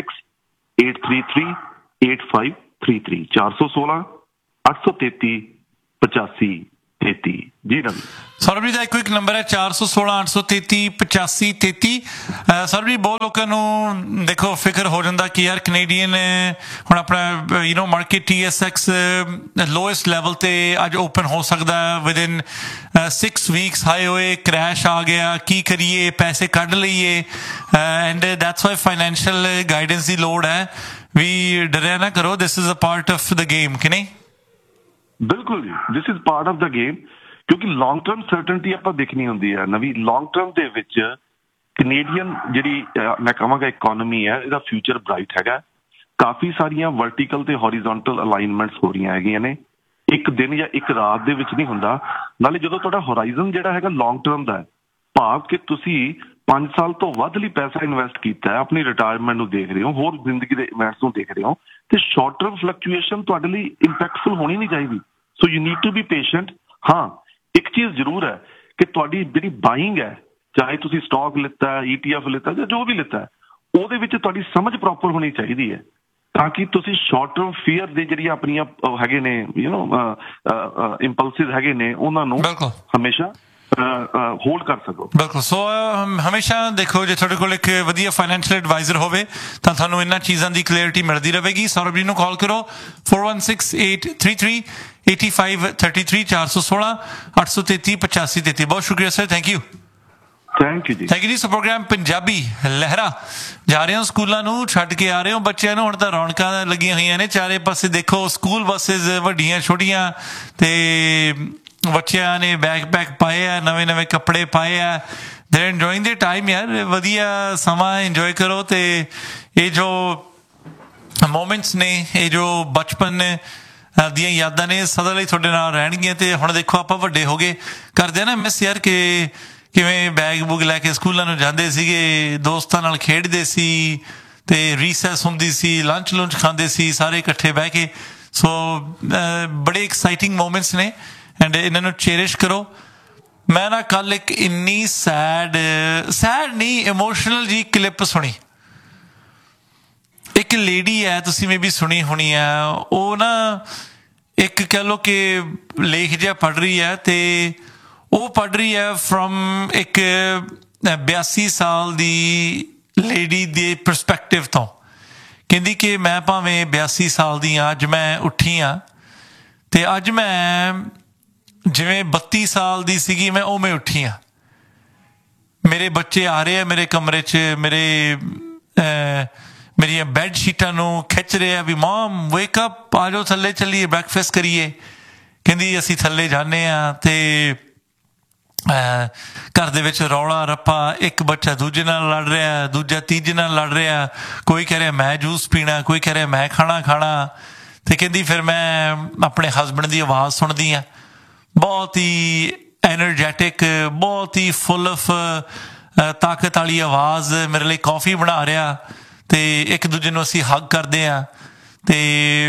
4168338533 416 833 8533। ਜੀ ਰਵੀ। ਸੌਰਵ ਜੀ ਦਾ ਇੱਕੋ ਇੱਕ ਨੰਬਰ ਹੈ 416 833 8533। ਸੌਰਵ ਜੀ ਬਹੁਤ ਲੋਕਾਂ ਨੂੰ ਦੇਖੋ ਫਿਕਰ ਹੋ ਜਾਂਦਾ ਕਿ ਯਾਰ ਕੈਨੇਡੀਅਨ ਹੁਣ ਆਪਣਾ ਮਾਰਕੀਟ TSX ਲੋਐਸਟ ਲੈਵਲ ਤੇ ਅੱਜ ਓਪਨ ਹੋ ਸਕਦਾ ਵਿਦਿਨ 6 ਵੀਕਸ, ਹਾਈ ਹੋਏ ਕ੍ਰੈਸ਼ ਆ ਗਿਆ, ਕੀ ਕਰੀਏ, ਪੈਸੇ ਕੱਢ ਲਈਏ। And that's why financial guidance ਦੀ ਲੋੜ ਹੈ। ਵੀ ਡਰਿਆ ਨਾ ਕਰੋ, this is a part of the game ਕਿ ਨਹੀਂ? ਬਿਲਕੁਲ ਜੀ, this is part of the game. ਕਿਉਂਕਿ ਲੌਂਗ ਟਰਮ ਸਰਟਨਟੀ ਆਪਾਂ ਦੇਖਣੀ ਹੁੰਦੀ ਹੈ ਨਵੀਂ। ਲੌਂਗ ਟਰਮ ਦੇ ਵਿੱਚ ਕੈਨੇਡੀਅਨ ਜਿਹੜੀ ਮੈਂ ਕਹਾਂਗਾ ਇਕੋਨਮੀ ਹੈ, ਇਹਦਾ ਫਿਊਚਰ ਬ੍ਰਾਈਟ ਹੈਗਾ। ਕਾਫੀ ਸਾਰੀਆਂ ਵਰਟੀਕਲ ਤੇ ਹੌਰੀਜ਼ੋਨਟਲ ਅਲਾਈਨਮੈਂਟਸ ਹੋ ਰਹੀਆਂ ਹੈਗੀਆਂ ਨੇ, ਇੱਕ ਦਿਨ ਜਾਂ ਇੱਕ ਰਾਤ ਦੇ ਵਿੱਚ ਨਹੀਂ ਹੁੰਦਾ। ਨਾਲੇ ਜਦੋਂ ਤੁਹਾਡਾ ਹੋਰਾਈਜ਼ਨ ਜਿਹੜਾ ਹੈਗਾ ਲੌਂਗ ਟਰਮ ਦਾ, ਭਾਵ ਕਿ ਤੁਸੀਂ 5 ਸਾਲ ਤੋਂ ਵੱਧ ਲਈ ਪੈਸਾ ਇਨਵੈਸਟ ਕੀਤਾ ਹੈ, ਆਪਣੀ ਰਿਟਾਇਰਮੈਂਟ ਨੂੰ ਦੇਖ ਰਹੇ ਹੋ, ਹੋਰ ਜ਼ਿੰਦਗੀ ਦੇ ਇਵੈਂਟਸ ਨੂੰ ਦੇਖ ਰਹੇ ਹੋ, ਤੇ ਸ਼ਾਰਟ ਟਰਮ ਫਲਕਚੁਏਸ਼ਨ ਤੁਹਾਡੇ ਲਈ ਇੰਪੈਕਟਫੁਲ ਹੋਣੀ ਨਹੀਂ ਚਾਹੀਦੀ। So you need to be patient. ਹਾਂ, ਇੱਕ ਚੀਜ਼ ਜ਼ਰੂਰ ਹੈ ਕਿ ਤੁਹਾਡੀ ਜਿਹੜੀ ਬਾਇੰਗ ਹੈ, ਚਾਹੇ ਤੁਸੀਂ ਸਟਾਕ ਲਿੱਤਾ, ETF ਲਿੱਤਾ ਜਾਂ ਜੋ ਵੀ ਲਿੱਤਾ, ਉਹਦੇ ਵਿੱਚ ਤੁਹਾਡੀ ਸਮਝ ਪ੍ਰੋਪਰ ਹੋਣੀ ਚਾਹੀਦੀ ਹੈ ਤਾਂ ਕਿ ਤੁਸੀਂ ਸ਼ਾਰਟ ਟਰਮ ਫੀਅਰ ਦੇ ਜਿਹੜੀਆਂ ਆਪਣੀਆਂ ਹੈਗੇ ਨੇ ਇੰਪਲਸਿਸ ਹੈਗੇ ਨੇ ਉਹਨਾਂ ਨੂੰ ਹਮੇਸ਼ਾ ਹੋਲਡ ਕਰ ਸਕੋ। ਬਿਲਕੁਲ। ਸੋ ਹਮੇਸ਼ਾ ਦੇਖੋ ਜੇ ਤੁਹਾਡੇ ਕੋਲ ਇੱਕ ਵਧੀਆ ਫਾਈਨੈਂਸ਼ੀਅਲ ਐਡਵਾਈਜ਼ਰ ਹੋਵੇ ਤਾਂ ਤੁਹਾਨੂੰ ਇਹਨਾਂ ਚੀਜ਼ਾਂ ਦੀ ਕਲੀਅਰਿਟੀ ਮਿਲਦੀ ਰਹੇਗੀ। ਸੌਰਵ ਜੀ ਨੂੰ ਕਾਲ ਕਰੋ 416833 8533 416 833 8533। ਬਹੁਤ ਸ਼ੁਕਰੀਆ sir, thank you. Thank you ਜੀ। ਥੈਂਕ ਯੂ ਜੀ। ਸੋ ਪ੍ਰੋਗਰਾਮ ਪੰਜਾਬੀ ਲਹਿਰਾ ਜਾ ਰਹੇ ਹੋ, ਸਕੂਲਾਂ ਨੂੰ ਛੱਡ ਕੇ ਆ ਰਹੇ ਹੋ ਬੱਚਿਆਂ ਨੂੰ। ਹੁਣ ਤਾਂ ਰੌਣਕਾਂ ਲੱਗੀਆਂ ਹੋਈਆਂ ਨੇ ਚਾਰੇ ਪਾਸੇ, ਦੇਖੋ ਸਕੂਲ ਬੱਸਿਸ ਵੱਡੀਆਂ ਛੋਟੀਆਂ, ਤੇ ਬੱਚਿਆਂ ਨੇ ਬੈਕਪੈਕ ਪਾਏ ਆ, ਨਵੇਂ ਨਵੇਂ ਕੱਪੜੇ ਪਾਏ ਆ। ਦੇ ਇੰਜੋਇੰਗ ਦੇ ਟਾਈਮ ਯਾਰ, ਵਧੀਆ ਸਮਾਂ ਇੰਜੋਏ ਕਰੋ। ਤੇ ਇਹ ਜੋ ਮੋਮੈਂਟਸ ਨੇ, ਇਹ ਜੋ ਬਚਪਨ ਦੀਆਂ ਯਾਦਾਂ ਨੇ, ਸਦਾ ਲਈ ਤੁਹਾਡੇ ਨਾਲ ਰਹਿਣਗੀਆਂ। ਤੇ ਹੁਣ ਦੇਖੋ ਆਪਾਂ ਵੱਡੇ ਹੋ ਗਏ, ਕਰਦੇ ਆ ਨਾ ਮਿਸ ਯਾਰ, ਕਿ ਕਿਵੇਂ ਬੈਗ ਬੁੱਗ ਲੈ ਕੇ ਸਕੂਲਾਂ ਨੂੰ ਜਾਂਦੇ ਸੀਗੇ, ਦੋਸਤਾਂ ਨਾਲ ਖੇਡਦੇ ਸੀ, ਤੇ ਰੀਸੈਸ ਹੁੰਦੀ ਸੀ, ਲੰਚ ਲੁੰਚ ਖਾਂਦੇ ਸੀ ਸਾਰੇ ਇਕੱਠੇ ਬਹਿ ਕੇ। ਸੋ ਬੜੇ ਐਕਸਾਈਟਿੰਗ ਮੋਮੈਂਟਸ ਨੇ, ਐਂਡ ਇਹਨਾਂ ਨੂੰ ਚੇਰਿਸ਼ ਕਰੋ। ਮੈਂ ਨਾ ਕੱਲ ਇੱਕ ਇੰਨੀ ਸੈਡ ਨਹੀਂ, ਇਮੋਸ਼ਨਲ ਜੀ ਕਲਿੱਪ ਸੁਣੀ। ਇੱਕ ਲੇਡੀ ਹੈ, ਤੁਸੀਂ ਮੇ ਵੀ ਸੁਣੀ ਹੋਣੀ ਹੈ, ਉਹ ਨਾ ਇੱਕ ਕਹਿ ਲਓ ਕਿ ਲੇਖ ਜਿਹਾ ਪੜ੍ਹ ਰਹੀ ਹੈ, ਤੇ ਉਹ ਪੜ੍ਹ ਰਹੀ ਹੈ ਫਰੋਮ ਇੱਕ 82 ਸਾਲ ਦੀ ਲੇਡੀ ਦੇ ਪਰਸਪੈਕਟਿਵ ਤੋਂ। ਕਹਿੰਦੀ ਕਿ ਮੈਂ ਭਾਵੇਂ 82 ਸਾਲ ਦੀ ਹਾਂ, ਅੱਜ ਮੈਂ ਉੱਠੀ ਹਾਂ, ਤੇ ਅੱਜ ਮੈਂ ਜਿਵੇਂ 32 ਸਾਲ ਦੀ ਸੀਗੀ ਮੈਂ ਉਵੇਂ ਉੱਠੀ ਹਾਂ। ਮੇਰੇ ਬੱਚੇ ਆ ਰਹੇ ਆ ਮੇਰੇ ਕਮਰੇ 'ਚ, ਮੇਰੀਆਂ ਬੈੱਡ ਸ਼ੀਟਾਂ ਨੂੰ ਖਿੱਚ ਰਹੇ ਆ ਵੀ ਮਮ ਵੇਕ ਅਪ, ਆ ਜਾਓ ਥੱਲੇ ਚੱਲੀਏ, ਬ੍ਰੈਕਫਾਸਟ ਕਰੀਏ। ਕਹਿੰਦੀ ਅਸੀਂ ਥੱਲੇ ਜਾਂਦੇ ਹਾਂ, ਤੇ ਘਰ ਦੇ ਵਿੱਚ ਰੌਲਾ ਰੱਪਾ, ਇੱਕ ਬੱਚਾ ਦੂਜੇ ਨਾਲ ਲੜ ਰਿਹਾ, ਦੂਜਾ ਤੀਜੇ ਨਾਲ ਲੜ ਰਿਹਾ, ਕੋਈ ਕਹਿ ਰਿਹਾ ਮੈਂ ਜੂਸ ਪੀਣਾ, ਕੋਈ ਕਹਿ ਰਿਹਾ ਮੈਂ ਖਾਣਾ। ਤੇ ਕਹਿੰਦੀ ਫਿਰ ਮੈਂ ਆਪਣੇ ਹਸਬੈਂਡ ਦੀ ਆਵਾਜ਼ ਸੁਣਦੀ ਹਾਂ, ਬਹੁਤ ਹੀ ਐਨਰਜੈਟਿਕ, ਬਹੁਤ ਹੀ ਫੁੱਲ ਆਫ ਤਾਕਤ ਵਾਲੀ ਆਵਾਜ਼, ਮੇਰੇ ਲਈ ਕੌਫੀ ਬਣਾ ਰਿਹਾ, ਤੇ ਇੱਕ ਦੂਜੇ ਨੂੰ ਅਸੀਂ ਹੱਗ ਕਰਦੇ ਹਾਂ, ਤੇ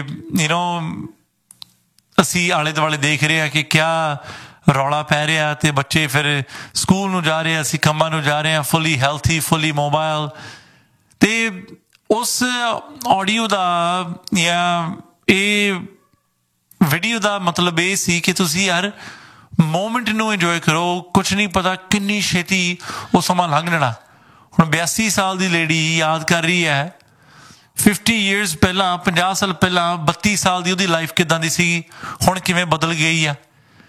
ਅਸੀਂ ਆਲੇ ਦੁਆਲੇ ਦੇਖ ਰਹੇ ਹਾਂ ਕਿ ਕਿਆ ਰੌਲਾ ਪੈ ਰਿਹਾ, ਤੇ ਬੱਚੇ ਫਿਰ ਸਕੂਲ ਨੂੰ ਜਾ ਰਹੇ ਆ, ਅਸੀਂ ਕੰਮਾਂ ਨੂੰ ਜਾ ਰਹੇ ਹਾਂ, ਫੁੱਲੀ ਹੈਲਥੀ, ਫੁੱਲੀ ਮੋਬਾਈਲ। ਤੇ ਉਸ ਆਡੀਓ ਦਾ ਜਾਂ ਇਹ ਵੀਡੀਓ ਦਾ ਮਤਲਬ ਇਹ ਸੀ ਕਿ ਤੁਸੀਂ ਯਾਰ ਮੂਮੈਂਟ ਨੂੰ ਇੰਜੋਏ ਕਰੋ, ਕੁਛ ਨਹੀਂ ਪਤਾ ਕਿੰਨੀ ਛੇਤੀ ਉਹ ਸਮਾਂ ਲੰਘ ਜਾਣਾ। ਹੁਣ 82 ਸਾਲ ਦੀ ਲੇਡੀ ਯਾਦ ਕਰ ਰਹੀ ਹੈ 50 years ਪਹਿਲਾਂ, 50 ਸਾਲ ਪਹਿਲਾਂ 32 ਸਾਲ ਦੀ ਉਹਦੀ ਲਾਈਫ ਕਿੱਦਾਂ ਦੀ ਸੀ, ਹੁਣ ਕਿਵੇਂ ਬਦਲ ਗਈ ਆ।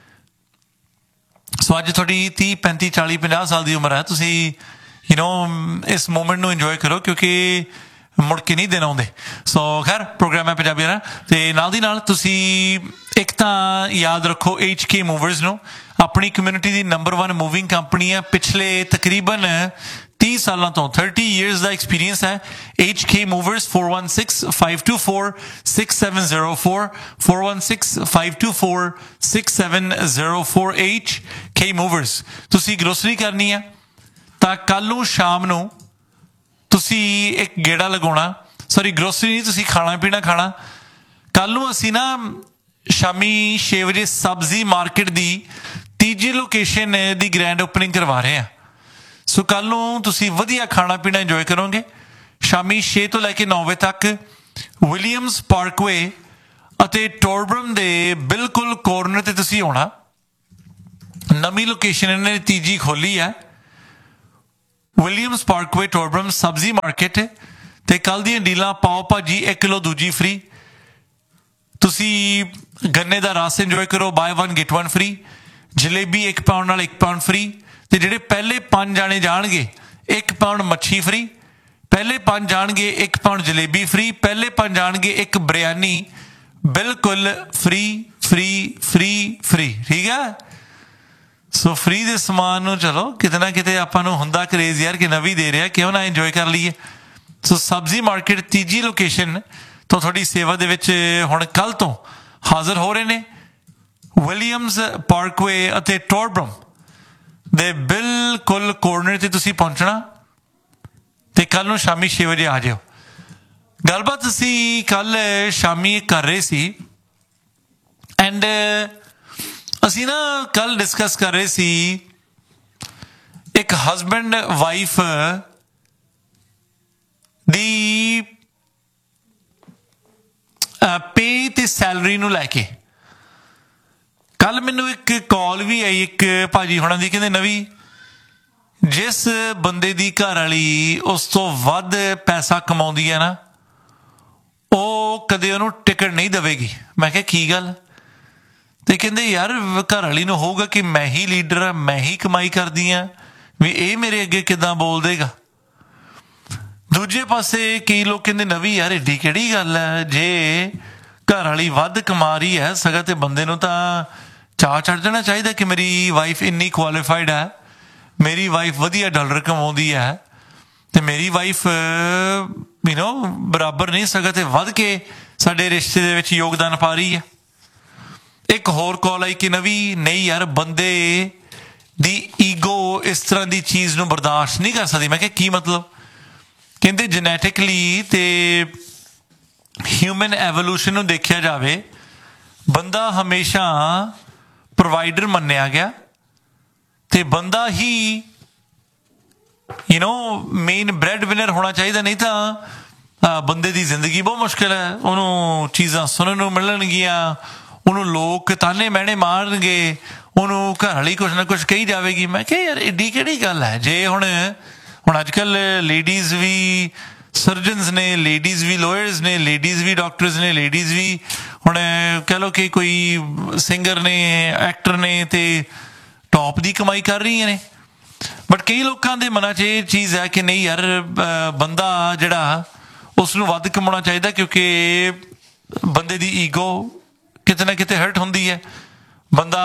ਸੋ ਅੱਜ ਤੁਹਾਡੀ 30 35 40 50 ਸਾਲ ਦੀ ਉਮਰ ਹੈ, ਤੁਸੀਂ ਇਸ ਮੂਮੈਂਟ ਨੂੰ ਇੰਜੋਏ ਕਰੋ, ਕਿਉਂਕਿ ਮੁੜ ਕੇ ਨਹੀਂ ਦਿਨ ਆਉਂਦੇ। ਸੋ ਖੈਰ ਪ੍ਰੋਗਰਾਮ ਹੈ ਪੰਜਾਬੀ ਨਾ, ਤੇ ਨਾਲ ਦੀ ਨਾਲ ਤੁਸੀਂ ਇੱਕ ਤਾਂ ਯਾਦ ਰੱਖੋ HK ਮੂਵਰਸ ਨੂੰ, ਆਪਣੀ ਕਮਿਊਨਿਟੀ ਦੀ ਨੰਬਰ 1 ਮੂਵਿੰਗ ਕੰਪਨੀ ਹੈ। ਪਿਛਲੇ ਤਕਰੀਬਨ 30 ਸਾਲਾਂ ਤੋਂ 30 years ਦਾ ਐਕਸਪੀਰੀਅੰਸ ਹੈ। HK movers 4165246704 4165246704 HK movers. ਤੁਸੀਂ ਗਰੋਸਰੀ ਕਰਨੀ ਆ ਤਾਂ ਕੱਲ ਨੂੰ ਸ਼ਾਮ ਨੂੰ ਤੁਸੀਂ ਇੱਕ ਗੇੜਾ ਲਗਾਉਣਾ, ਸੌਰੀ ਗਰੋਸਰੀ ਨਹੀਂ, ਤੁਸੀਂ ਖਾਣਾ ਪੀਣਾ ਖਾਣਾ। ਕੱਲ ਨੂੰ ਅਸੀਂ ਨਾ ਸ਼ਾਮੀ 6 ਵਜੇ ਸਬਜ਼ੀ ਮਾਰਕੀਟ ਦੀ ਤੀਜੀ ਲੋਕੇਸ਼ਨ ਦੀ ਗ੍ਰੈਂਡ ਓਪਨਿੰਗ ਕਰਵਾ ਰਹੇ ਹਾਂ। ਸੋ ਕੱਲ ਨੂੰ ਤੁਸੀਂ ਵਧੀਆ ਖਾਣਾ ਪੀਣਾ ਇੰਜੋਏ ਕਰੋਗੇ। ਸ਼ਾਮੀ 6 ਤੋਂ ਲੈ ਕੇ 9 ਵਜੇ ਤੱਕ ਵਿਲੀਅਮਸ ਪਾਰਕਵੇ ਅਤੇ ਟੋਰਬਰਮ ਦੇ ਬਿਲਕੁਲ ਕੋਰਨਰ ਤੇ ਤੁਸੀਂ ਆਉਣਾ। ਨਵੀਂ ਲੋਕੇਸ਼ਨ ਇਹਨਾਂ ਨੇ ਤੀਜੀ ਖੋਲੀ ਹੈ, ਵਿਲੀਅਮਸ ਪਾਰਕਵੇ ਟੋਰਬਰਮ ਸਬਜ਼ੀ ਮਾਰਕੀਟ। ਤੇ ਕੱਲ ਦੀਆਂ ਡੀਲਾਂ, ਪਾਓ ਭਾਜੀ 1 ਕਿਲੋ ਦੂਜੀ ਫ੍ਰੀ, ਤੁਸੀਂ ਗੰਨੇ ਦਾ ਰਸ ਇੰਜੋਏ ਕਰੋ, bye 1 get 1 free, jalebi 1 pound ਨਾਲ 1 ਪਾਉਂਡ ਫ੍ਰੀ, ਤੇ ਜਿਹੜੇ ਪਹਿਲੇ 5 ਜਾਣੇ ਜਾਣਗੇ 1 ਪਾਉਂਡ ਮੱਛੀ ਫ੍ਰੀ, ਪਹਿਲੇ 5 ਜਾਣਗੇ 1 ਪਾਉਂਡ ਜਲੇਬੀ ਫ੍ਰੀ, ਪਹਿਲੇ 5 ਜਾਣਗੇ 1 ਬਿਰਿਆਨੀ ਬਿਲਕੁਲ ਫ੍ਰੀ ਫ੍ਰੀ ਫ੍ਰੀ ਫ੍ਰੀ। ਠੀਕ ਹੈ। ਸੋ ਫ੍ਰੀ ਦੇ ਸਮਾਨ ਨੂੰ ਚਲੋ ਕਿਤੇ ਨਾ ਕਿਤੇ ਆਪਾਂ ਨੂੰ ਹੁੰਦਾ ਕਰੇਜ਼ ਯਾਰ ਕਿ ਨਵੀਂ ਦੇ ਰਿਹਾ, ਕਿਉਂ ਨਾ ਇੰਜੋਏ ਕਰ ਲਈਏ। ਸੋ ਸਬਜ਼ੀ ਮਾਰਕੀਟ ਤੀਜੀ ਲੋਕੇਸ਼ਨ ਤੋਂ ਤੁਹਾਡੀ ਸੇਵਾ ਦੇ ਵਿੱਚ ਹੁਣ ਕੱਲ ਤੋਂ ਹਾਜ਼ਰ ਹੋ ਰਹੇ ਨੇ। ਵਿਲੀਅਮਸ ਪਾਰਕਵੇ ਅਤੇ ਟੋਰਬਰਮ ਦੇ ਬਿਲਕੁਲ ਕੋਰਨਰ ਤੇ ਤੁਸੀਂ ਪਹੁੰਚਣਾ, ਤੇ ਕੱਲ ਨੂੰ ਸ਼ਾਮੀ 6 ਵਜੇ ਆ ਜਾਓ। ਗੱਲਬਾਤ ਅਸੀਂ ਕੱਲ ਸ਼ਾਮੀ ਕਰ ਰਹੇ ਸੀ, ਐਂਡ ਅਸੀਂ ਨਾ ਕੱਲ ਡਿਸਕਸ ਕਰ ਰਹੇ ਸੀ ਇੱਕ ਹਸਬੈਂਡ ਵਾਈਫ ਦੀ ਪੇ ਤੇ ਸੈਲਰੀ ਨੂੰ ਲੈ ਕੇ। ਕੱਲ ਮੈਨੂੰ ਇੱਕ ਕਾਲ ਵੀ ਆਈ ਇੱਕ ਭਾਜੀ ਹੋਣਾ ਦੀ, ਕਹਿੰਦੇ ਨਵੀਂ, ਜਿਸ ਬੰਦੇ ਦੀ ਘਰ ਵਾਲੀ ਉਸ ਤੋਂ ਵੱਧ ਪੈਸਾ ਕਮਾਉਂਦੀ ਹੈ ਨਾ, ਉਹ ਕਦੇ ਉਹਨੂੰ ਟਿਕਟ ਨਹੀਂ ਦੇਵੇਗੀ। ਮੈਂ ਕਿਹਾ ਕੀ ਗੱਲ? ਤੇ ਕਹਿੰਦੇ ਯਾਰ ਘਰ ਵਾਲੀ ਨੂੰ ਹੋਊਗਾ ਕਿ ਮੈਂ ਹੀ ਲੀਡਰ ਹਾਂ, ਮੈਂ ਹੀ ਕਮਾਈ ਕਰਦੀ ਹਾਂ, ਵੀ ਇਹ ਮੇਰੇ ਅੱਗੇ ਕਿੱਦਾਂ ਬੋਲ ਦੇਗਾ। ਦੂਜੇ ਪਾਸੇ ਕਈ ਲੋਕ ਕਹਿੰਦੇ ਨਵੀਂ ਯਾਰ ਏਡੀ ਕਿਹੜੀ ਗੱਲ ਹੈ, ਜੇ ਘਰ ਵਾਲੀ ਵੱਧ ਕਮਾ ਰਹੀ ਹੈ ਸਗੋਂ ਤੇ ਬੰਦੇ ਨੂੰ ਤਾਂ ਚਾਅ ਚੜ੍ਹ ਜਾਣਾ ਚਾਹੀਦਾ ਕਿ ਮੇਰੀ ਵਾਈਫ ਇੰਨੀ ਕੁਆਲੀਫਾਈਡ ਹੈ, ਮੇਰੀ ਵਾਈਫ ਵਧੀਆ ਡਾਲਰ ਕਮਾਉਂਦੀ ਹੈ ਤੇ ਮੇਰੀ ਵਾਈਫ ਬਰਾਬਰ ਨਹੀਂ ਸਗੋਂ ਤੇ ਵੱਧ ਕੇ ਸਾਡੇ ਰਿਸ਼ਤੇ ਦੇ ਵਿੱਚ ਯੋਗਦਾਨ ਪਾ ਰਹੀ ਹੈ। ਇੱਕ ਹੋਰ ਕਾਲ ਆਈ ਕਿ ਨਵੀਂ ਨਹੀਂ ਯਾਰ ਬੰਦੇ ਦੀ ਈਗੋ ਇਸ ਤਰ੍ਹਾਂ ਦੀ ਚੀਜ਼ ਨੂੰ ਬਰਦਾਸ਼ਤ ਨਹੀਂ ਕਰ ਸਕਦੀ। ਮੈਂ ਕਿਹਾ ਕੀ ਮਤਲਬ? ਕਹਿੰਦੇ ਜੈਨੇਟਿਕਲੀ ਤੇ ਹਿਊਮਨ ਐਵੋਲੂਸ਼ਨ ਨੂੰ ਦੇਖਿਆ ਜਾਵੇ, ਬੰਦਾ ਹਮੇਸ਼ਾ ਪ੍ਰੋਵਾਈਡਰ ਮੰਨਿਆ ਗਿਆ ਤੇ ਬੰਦਾ ਹੀ ਮੇਨ ਬ੍ਰੈਡ ਵਿਨਰ ਹੋਣਾ ਚਾਹੀਦਾ, ਨਹੀਂ ਤਾਂ ਬੰਦੇ ਦੀ ਜ਼ਿੰਦਗੀ ਬਹੁਤ ਮੁਸ਼ਕਿਲ ਹੈ। ਉਹਨੂੰ ਚੀਜ਼ਾਂ ਸੁਣਨ ਨੂੰ ਮਿਲਣਗੀਆਂ, ਉਹਨੂੰ ਲੋਕ ਤਾਨੇ ਮਹਿਣੇ ਮਾਰਨਗੇ, ਉਹਨੂੰ ਘਰ ਵਾਲੀ ਕੁਛ ਨਾ ਕੁਛ ਕਹੀ ਜਾਵੇਗੀ। ਮੈਂ ਕਿਹਾ ਯਾਰ ਏਡੀ ਕਿਹੜੀ ਗੱਲ ਹੈ? ਜੇ ਹੁਣ ਅੱਜ ਕੱਲ੍ਹ ਲੇਡੀਜ਼ ਵੀ ਸਰਜਨਸ ਨੇ, ਲੇਡੀਜ਼ ਵੀ ਲਾਇਰਸ ਨੇ, ਲੇਡੀਜ਼ ਵੀ ਡਾਕਟਰਸ ਨੇ, ਲੇਡੀਜ਼ ਵੀ ਹੁਣ ਕਹਿ ਲਓ ਕਿ ਕੋਈ ਸਿੰਗਰ ਨੇ, ਐਕਟਰ ਨੇ ਤੇ ਟੌਪ ਦੀ ਕਮਾਈ ਕਰ ਰਹੀਆਂ ਨੇ। ਬਟ ਕਈ ਲੋਕਾਂ ਦੇ ਮਨਾਂ 'ਚ ਇਹ ਚੀਜ਼ ਹੈ ਕਿ ਨਹੀਂ ਯਾਰ ਬੰਦਾ ਜਿਹੜਾ ਉਸ ਨੂੰ ਵੱਧ ਕਮਾਉਣਾ ਚਾਹੀਦਾ, ਕਿਉਂਕਿ ਬੰਦੇ ਦੀ ਈਗੋ ਕਿਤੇ ਨਾ ਕਿਤੇ ਹਰਟ ਹੁੰਦੀ ਹੈ। ਬੰਦਾ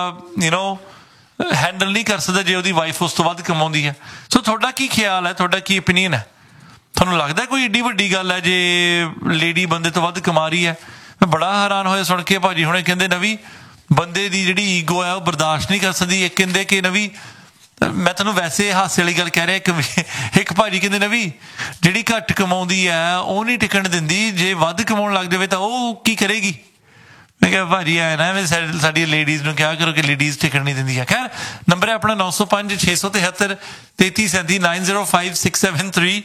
ਹੈਂਡਲ ਨਹੀਂ ਕਰ ਸਕਦਾ ਜੇ ਉਹਦੀ ਵਾਈਫ ਉਸ ਤੋਂ ਵੱਧ ਕਮਾਉਂਦੀ ਹੈ। ਸੋ ਤੁਹਾਡਾ ਕੀ ਖਿਆਲ ਹੈ, ਤੁਹਾਡਾ ਕੀ ਓਪੀਨੀਅਨ ਹੈ? ਤੁਹਾਨੂੰ ਲੱਗਦਾ ਕੋਈ ਏਡੀ ਵੱਡੀ ਗੱਲ ਹੈ ਜੇ ਲੇਡੀ ਬੰਦੇ ਤੋਂ ਵੱਧ ਕਮਾ ਰਹੀ ਹੈ? ਮੈਂ ਬੜਾ ਹੈਰਾਨ ਹੋਇਆ ਸੁਣ ਕੇ। ਭਾਜੀ ਹੁਣੇ ਕਹਿੰਦੇ ਨਵੀਂ ਬੰਦੇ ਦੀ ਜਿਹੜੀ ਈਗੋ ਹੈ ਉਹ ਬਰਦਾਸ਼ਤ ਨਹੀਂ ਕਰ ਸਕਦੀ। ਇੱਕ ਕਹਿੰਦੇ ਕਿ ਨਵੀਂ, ਮੈਂ ਤੁਹਾਨੂੰ ਵੈਸੇ ਹਾਸੇ ਵਾਲੀ ਗੱਲ ਕਹਿ ਰਿਹਾ, ਇੱਕ ਭਾਜੀ ਕਹਿੰਦੇ ਨਵੀਂ ਜਿਹੜੀ ਘੱਟ ਕਮਾਉਂਦੀ ਹੈ ਉਹ ਨਹੀਂ ਟਿਕਣ ਦਿੰਦੀ, ਜੇ ਵੱਧ ਕਮਾਉਣ ਲੱਗ ਜਾਵੇ ਤਾਂ ਉਹ ਕੀ ਕਰੇਗੀ? ਮੈਂ ਕਿਹਾ ਭਾਜੀ ਐ ਨਾ ਸਾਡੀ ਲੇਡੀਜ਼ ਨੂੰ ਕਿਹਾ ਕਰੋ ਕਿ ਲੇਡੀਜ਼ ਟਿਕਣ ਨਹੀਂ ਦਿੰਦੀ ਹੈ। ਖੈਰ ਨੰਬਰ ਹੈ ਆਪਣਾ 905 673 3337 905 673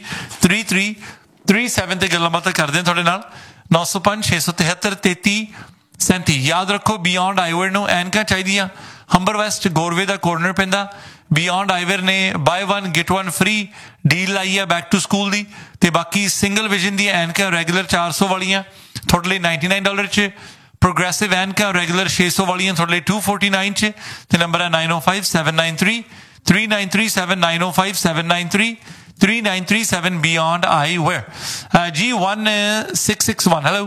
3337 ਤੇ ਗੱਲਾਂ ਬਾਤਾਂ ਕਰਦੇ ਹਾਂ ਤੁਹਾਡੇ ਨਾਲ। 905 673 3337। ਯਾਦ ਰੱਖੋ ਬਿਯੋਂਡ ਆਈਵਰ ਨੂੰ ਐਨਕਾਂ ਚਾਹੀਦੀਆਂ। ਹੰਬਰ ਵੈਸਟ ਗੋਰਵੇ ਦਾ ਕੋਰਨਰ ਪੈਂਦਾ। ਬਿਯੋਂਡ ਆਈਵਰ ਨੇ ਬਾਏ 1 ਗੈਟ 1 ਫ੍ਰੀ ਡੀਲ ਲਾਈ ਹੈ ਬੈਕ ਟੂ ਸਕੂਲ ਦੀ। ਤੇ ਬਾਕੀ ਸਿੰਗਲ ਵਿਜ਼ਨ ਦੀਆਂ ਐਨਕਾਂ ਰੈਗੂਲਰ 400 ਵਾਲੀਆਂ ਤੁਹਾਡੇ ਲਈ $99 'ਚ, ਪ੍ਰੋਗਰੈਸਿਵ ਐਨਕਾਂ ਰੈਗੂਲਰ 600 ਵਾਲੀਆਂ ਤੁਹਾਡੇ ਲਈ $249 'ਚ। ਤੇ ਨੰਬਰ ਹੈ 905 793 3937 905 793 3937 ਬਿਯੋਂਡ ਆਈਵੇਅਰ। ਜੀ 1661 ਹੈਲੋ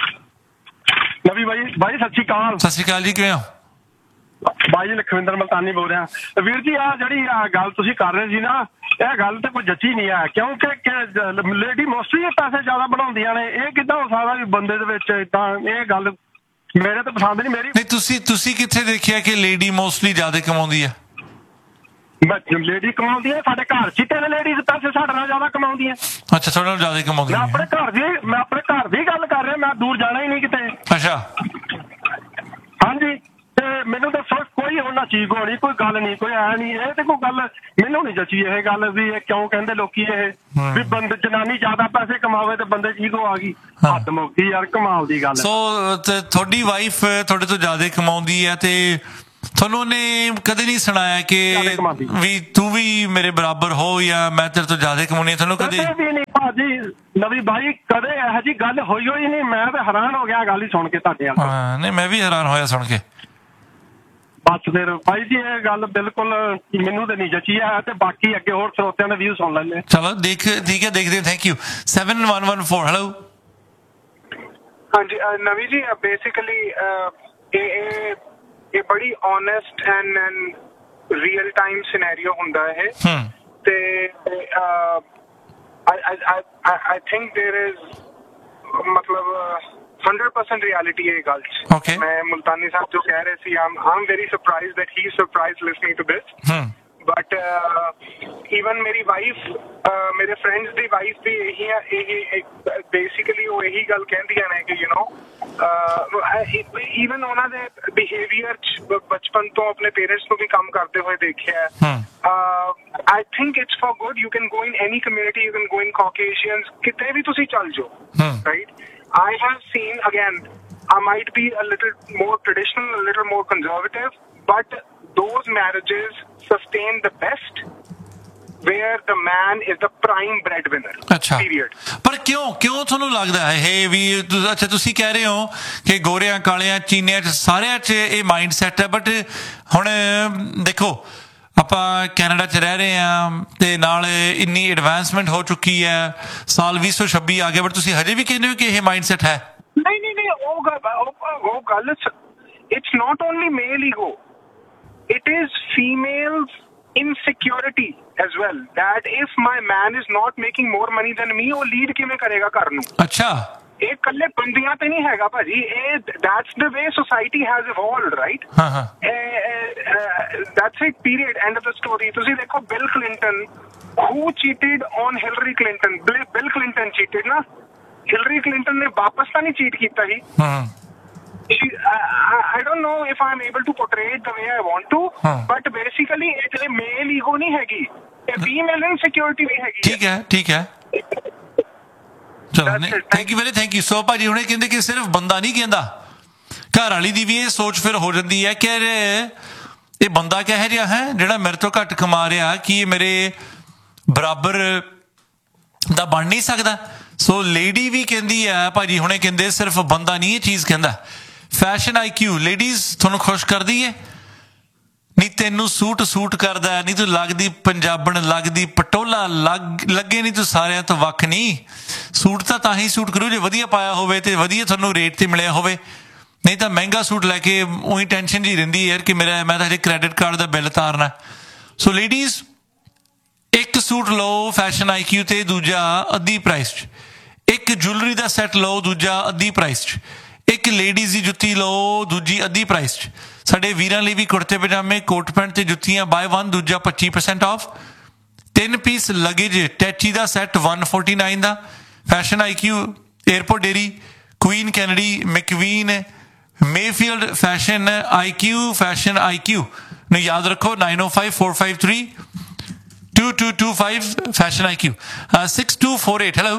ਨਵੀ ਬਾਈ ਸਤਿ ਸ਼੍ਰੀ ਅਕਾਲ। ਸਤਿ ਸ਼੍ਰੀ ਅਕਾਲ ਜੀ, ਕਿਵੇਂ ਹੋ? ਬਾਈ ਜੀ ਲਖਵਿੰਦਰ ਮਲਤਾਨੀ ਬੋਲ ਰਿਹਾ। ਵੀਰ ਜੀ ਆ ਜਿਹੜੀ ਗੱਲ ਤੁਸੀਂ ਕਰ ਰਹੇ ਸੀ ਨਾ, ਇਹ ਗੱਲ ਤੇ ਕੋਈ ਜੱਚੀ ਨਹੀਂ ਹੈ, ਕਿਉਂਕਿ ਲੇਡੀ ਮੋਸਟਲੀ ਪੈਸੇ ਜ਼ਿਆਦਾ ਬਣਾਉਂਦੀਆਂ ਨੇ। ਇਹ ਕਿੱਦਾਂ ਹੋ ਸਕਦਾ ਵੀ ਬੰਦੇ ਦੇ ਵਿੱਚ ਏਦਾਂ? ਇਹ ਗੱਲ ਮੇਰੇ ਤਾਂ ਪਸੰਦ ਨਹੀਂ। ਮੇਰੀ ਨਹੀਂ, ਤੁਸੀਂ ਕਿੱਥੇ ਦੇਖਿਆ ਕਿ ਲੇਡੀ ਮੋਸਟਲੀ ਜ਼ਿਆਦਾ ਕਮਾਉਂਦੀ ਆ? ਲੇਡੀ ਕਮਾਉਂਦੀ ਹੈ, ਸਾਡੇ ਘਰ 'ਚ 3 ਲੇਡੀਜ਼ ਪੈਸੇ ਸਾਡੇ ਨਾਲ ਜ਼ਿਆਦਾ ਕਮਾਉਂਦੀਆਂ। ਅੱਛਾ, ਤੁਹਾਡੇ ਨਾਲ ਜ਼ਿਆਦਾ ਕਮਾਉਂਦੀ? ਮੈਂ ਆਪਣੇ ਘਰ ਦੀ ਗੱਲ ਕਰ ਰਿਹਾ, ਮੈਂ ਦੂਰ ਜਾਣਾ ਹੀ ਨਹੀਂ ਕਿਤੇ। ਅੱਛਾ ਹਾਂਜੀ, ਤੇ ਮੈਨੂੰ ਦੱਸੋ ਕੋਈ ਉਹਨਾਂ ਚੀਜ਼ ਹੋਣੀ, ਕੋਈ ਗੱਲ ਨਹੀਂ, ਕੋਈ ਐ ਨਹੀਂ। ਇਹ ਤੇ ਕੋਈ ਗੱਲ ਮੈਨੂੰ ਨਹੀਂ ਜੱਚੀ ਇਹ ਗੱਲ ਵੀ ਇਹ ਕਿਉਂ ਕਹਿੰਦੇ ਲੋਕੀ ਇਹ ਵੀ ਬੰਦੇ ਜਨਾਨੀ ਜ਼ਿਆਦਾ ਪੈਸੇ ਕਮਾਵੇ ਤੇ ਬੰਦੇ ਠੀਕ ਹੋ ਆ ਗਈ। ਹੱਦ ਮੁੱਕੀ ਯਾਰ, ਕਮਾਲ ਦੀ ਗੱਲ। ਸੋ ਤੁਹਾਡੀ ਵਾਈਫ ਤੁਹਾਡੇ ਤੋਂ ਜ਼ਿਆਦਾ ਕਮਾਉਂਦੀ ਹੈ ਤੇ ਤੁਹਾਨੂੰ ਉਹਨੇ ਕਦੇ ਨਹੀਂ ਸੁਣਾਇਆ ਕਿ ਵੀ ਤੂੰ ਵੀ ਮੇਰੇ ਬਰਾਬਰ ਹੋ ਜਾਂ ਮੈਂ ਤੇਰੇ ਤੋਂ ਜ਼ਿਆਦਾ ਕਮਾਉਣੀ? ਤੁਹਾਨੂੰ ਕਦੇ ਵੀ ਨਹੀਂ ਭਾਜੀ ਨਵੀਂ ਬਾਈ, ਕਦੇ ਇਹੋ ਜਿਹੀ ਗੱਲ ਹੋਈ ਨਹੀਂ। ਮੈਂ ਤਾਂ ਹੈਰਾਨ ਹੋ ਗਿਆ ਗੱਲ ਹੀ ਸੁਣ ਕੇ ਤੁਹਾਡੇ ਨਾਲ। ਨਹੀਂ, ਮੈਂ ਵੀ ਹੈਰਾਨ ਹੋਇਆ ਸੁਣ ਕੇ। ਬਸ ਫਿਰ ਭਾਈ ਜੀ ਇਹ ਗੱਲ ਬਿਲਕੁਲ ਮੈਨੂੰ ਤਾਂ ਨਹੀਂ ਜੱਚੀ ਹੈ। ਤੇ ਬਾਕੀ ਅੱਗੇ ਹੋਰ ਸਰੋਤਿਆਂ ਦਾ ਵਿਊ ਸੁਣ ਲੈਂਦੇ। ਚਲੋ ਠੀਕ ਹੈ, ਦੇਖਦੇ। Thank you. 7114 ਹੈਲੋ। ਹਾਂਜੀ ਨਵੀ ਜੀ, ਬੇਸਿਕਲੀ ਇਹ ਬੜੀ honest and real time scenario ਹੁੰਦਾ ਹੈ ਤੇ I think there is ਮਤਲਬ 100% reality ਹੈ ਗੱਲ 'ਚ। ਮੈਂ ਮੁਲਤਾਨੀ ਸਾਹਿਬ ਜੋ ਕਹਿ ਰਹੇ ਸੀ, I'm very surprised that he is surprised listening to this. But even ਮੇਰੀ ਵਾਈਫ, ਮੇਰੇ ਫਰੈਂਡਸ ਦੀ ਵਾਈਫ ਵੀ ਇਹੀ ਬੇਸਿਕਲੀ ਉਹ ਇਹੀ ਗੱਲ ਕਹਿੰਦੀਆਂ ਨੇ ਕਿ ਈਵਨ ਉਹਨਾਂ ਦੇ ਬਿਹੇਵੀਅਰ 'ਚ ਬਚਪਨ ਤੋਂ ਆਪਣੇ ਪੇਰੈਂਟਸ ਨੂੰ ਵੀ ਕੰਮ ਕਰਦੇ ਹੋਏ ਦੇਖਿਆ। I think it's for good. You can go in any community, you can go in Caucasians, ਕਿਤੇ ਵੀ ਤੁਸੀਂ ਚੱਲ ਜਾਓ, right? I have seen, again, I might be a little more traditional, a little more conservative, but those marriages sustain the best where the man is the prime breadwinner. ਅੱਛਾ, period. ਪਰ ਕਿਉਂ ਤੁਹਾਨੂੰ ਲੱਗਦਾ ਹੈ ਇਹ ਵੀ? ਅੱਛਾ, ਤੁਸੀਂ ਕਹਿ ਰਹੇ ਹੋ ਕਿ ਗੋਰਿਆਂ ਕਾਲਿਆਂ ਚੀਨੀਆਂ 'ਚ ਸਾਰਿਆਂ 'ਚ ਇਹ ਮਾਈਂਡ ਸੈਟ ਹੈ, ਬਟ ਹੁਣ ਦੇਖੋ ਆਪਾਂ ਕੈਨੇਡਾ 'ਚ ਰਹਿ ਰਹੇ ਹਾਂ ਤੇ ਨਾਲ ਇੰਨੀ ਐਡਵਾਂਸਮੈਂਟ ਹੋ ਚੁੱਕੀ ਹੈ, ਸਾਲ 2026 ਆ ਗਿਆ, ਬਟ ਤੁਸੀਂ ਹਜੇ ਵੀ ਕਹਿੰਦੇ ਹੋ ਕਿ ਇਹ ਮਾਈਂਡਸੈਟ ਹੈ? ਨਹੀਂ ਉਹ ਗੱਲ it's not only male ego, it is females insecurity as well, that if my man is not making more money than me, ਉਹ ਲੀਡ ਕਿਵੇਂ ਕਰੇਗਾ ਘਰ ਨੂੰ? ਅੱਛਾ, ਇਹ ਇਕੱਲੇ ਬੰਦਿਆਂ ਤੇ ਨਹੀਂ ਹੈਗਾ ਭਾਜੀ, ਇਹ that's the way society has evolved, right? That's it, period, end of the story. ਤੁਸੀਂ ਦੇਖੋ bill Clinton, who cheated on Hillary Clinton? Bill Clinton cheated ਨਾ, ਹਿਲਰੀ ਕਲਿੰਟਨ ਨੇ ਵਾਪਸ ਤਾਂ ਨਹੀਂ ਚੀਟ ਕੀਤਾ ਸੀ। I don't know if I'm able to portray it the way I want to, but basically ਇਹ ਮੇਲ ego ਨਹੀਂ ਹੈਗੀ, ਇਹ ਫੀਮੇਲ ਇਨਸਿਕਿਉਰਿਟੀ ਵੀ ਹੈਗੀ। ਠੀਕ ਹੈ, ਠੀਕ ਹੈ, ਚਲੋ ਥੈਂਕ ਯੂ ਸੋ ਭਾਜੀ। ਹੁਣੇ ਕਹਿੰਦੇ ਕਿ ਸਿਰਫ ਬੰਦਾ ਨਹੀਂ ਕਹਿੰਦਾ, ਘਰ ਵਾਲੀ ਦੀ ਵੀ ਇਹ ਸੋਚ ਫਿਰ ਹੋ ਜਾਂਦੀ ਹੈ ਕਿ ਇਹ ਬੰਦਾ ਕਿਹੋ ਜਿਹਾ ਹੈ ਜਿਹੜਾ ਮੇਰੇ ਤੋਂ ਘੱਟ ਕਮਾ ਰਿਹਾ, ਕਿ ਇਹ ਮੇਰੇ ਬਰਾਬਰ ਦਾ ਬਣ ਨਹੀਂ ਸਕਦਾ। ਸੋ ਲੇਡੀ ਵੀ ਕਹਿੰਦੀ ਹੈ ਭਾਜੀ, ਹੁਣੇ ਕਹਿੰਦੇ ਸਿਰਫ ਬੰਦਾ ਨਹੀਂ ਇਹ ਚੀਜ਼ ਕਹਿੰਦਾ। ਫੈਸ਼ਨ IQ ਲੇਡੀਜ਼ ਤੁਹਾਨੂੰ ਖੁਸ਼ ਕਰਦੀ ਹੈ? ਨਹੀਂ ਤੈਨੂੰ ਸੂਟ ਕਰਦਾ, ਨਹੀਂ ਤੂੰ ਲੱਗਦੀ ਪੰਜਾਬਣ, ਲੱਗਦੀ ਪਟੋਲਾ, ਲੱਗੇ ਨਹੀਂ ਤੂੰ ਸਾਰਿਆਂ ਤੋਂ ਵੱਖ ਨਹੀਂ। ਸੂਟ ਤਾਂ ਹੀ ਸੂਟ ਕਰੂ ਜੇ ਵਧੀਆ ਪਾਇਆ ਹੋਵੇ ਤੇ ਵਧੀਆ ਤੁਹਾਨੂੰ ਰੇਟ ਤੇ ਮਿਲਿਆ ਹੋਵੇ, ਨਹੀਂ ਤਾਂ ਮਹਿੰਗਾ ਸੂਟ ਲੈ ਕੇ ਉਹੀ ਟੈਨਸ਼ਨ ਜੀ ਰਹਿੰਦੀ ਯਾਰ ਕਿ ਮੈਂ ਤਾਂ ਹਜੇ ਕ੍ਰੈਡਿਟ ਕਾਰਡ ਦਾ ਬਿੱਲ ਤਾਰਨਾ। ਸੋ ਲੇਡੀਜ਼ ਇੱਕ ਸੂਟ ਲਓ ਫੈਸ਼ਨ IQ ਤੇ, ਦੂਜਾ ਅੱਧੀ ਪ੍ਰਾਈਸ 'ਚ। ਇੱਕ ਜੁਐਲਰੀ ਦਾ ਸੈੱਟ ਲਓ, ਦੂਜਾ ਅੱਧੀ ਪ੍ਰਾਈਸ 'ਚ। ਇੱਕ ਲੇਡੀਜ਼ ਦੀ ਜੁੱਤੀ ਲਓ, ਦੂਜੀ ਅੱਧੀ ਪ੍ਰਾਈਸ 'ਚ। ਸਾਡੇ ਵੀਰਾਂ ਲਈ ਵੀ ਕੁੜਤੇ ਪਜਾਮੇ, ਕੋਟ ਪੈਂਟ ਤੇ ਜੁੱਤੀਆਂ ਬਾਏ 1 ਦੂਜਾ 25% of. 3 piece luggage ਟੈਚੀ the set 149 the. Fashion IQ, airport dairy, Queen Kennedy, ਮੈਕਵੀਨ, Mayfield, fashion IQ ਨੂੰ ਯਾਦ ਰੱਖੋ 9054532225 ਫੈਸ਼ਨ IQ। 6248 ਹੈਲੋ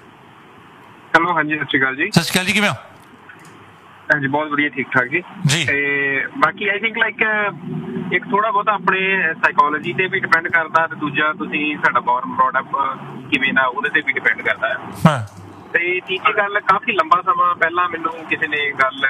ਹਾਂਜੀ ਸਤਿ ਸ਼੍ਰੀ ਅਕਾਲ ਜੀ। ਸਤਿ ਸ਼੍ਰੀ ਅਕਾਲ ਜੀ, ਕਿਵੇਂ ਹੋ? ਹਾਂਜੀ ਬਹੁਤ ਵਧੀਆ, ਠੀਕ ਠਾਕ ਜੀ। ਤੇ ਬਾਕੀ ਆਈ ਥਿੰਕ ਲਾਈਕ ਇੱਕ ਥੋੜਾ ਬਹੁਤਾ ਆਪਣੇ ਸਾਈਕੋਲੋਜੀ ਤੇ ਵੀ ਡਿਪੈਂਡ ਕਰਦਾ, ਤੇ ਦੂਜਾ ਤੁਸੀਂ ਸਾਡਾ ਬੋਰਨ ਪ੍ਰੋਡਕਟ ਕਿਵੇਂ ਦਾ ਉਹਦੇ ਤੇ ਵੀ ਡਿਪੈਂਡ ਕਰਦਾ ਹੈ। ਤੇ ਤੀਜੀ ਗੱਲ, ਕਾਫੀ ਲੰਬਾ ਸਮਾਂ ਪਹਿਲਾਂ ਮੈਨੂੰ ਕਿਸੇ ਨੇ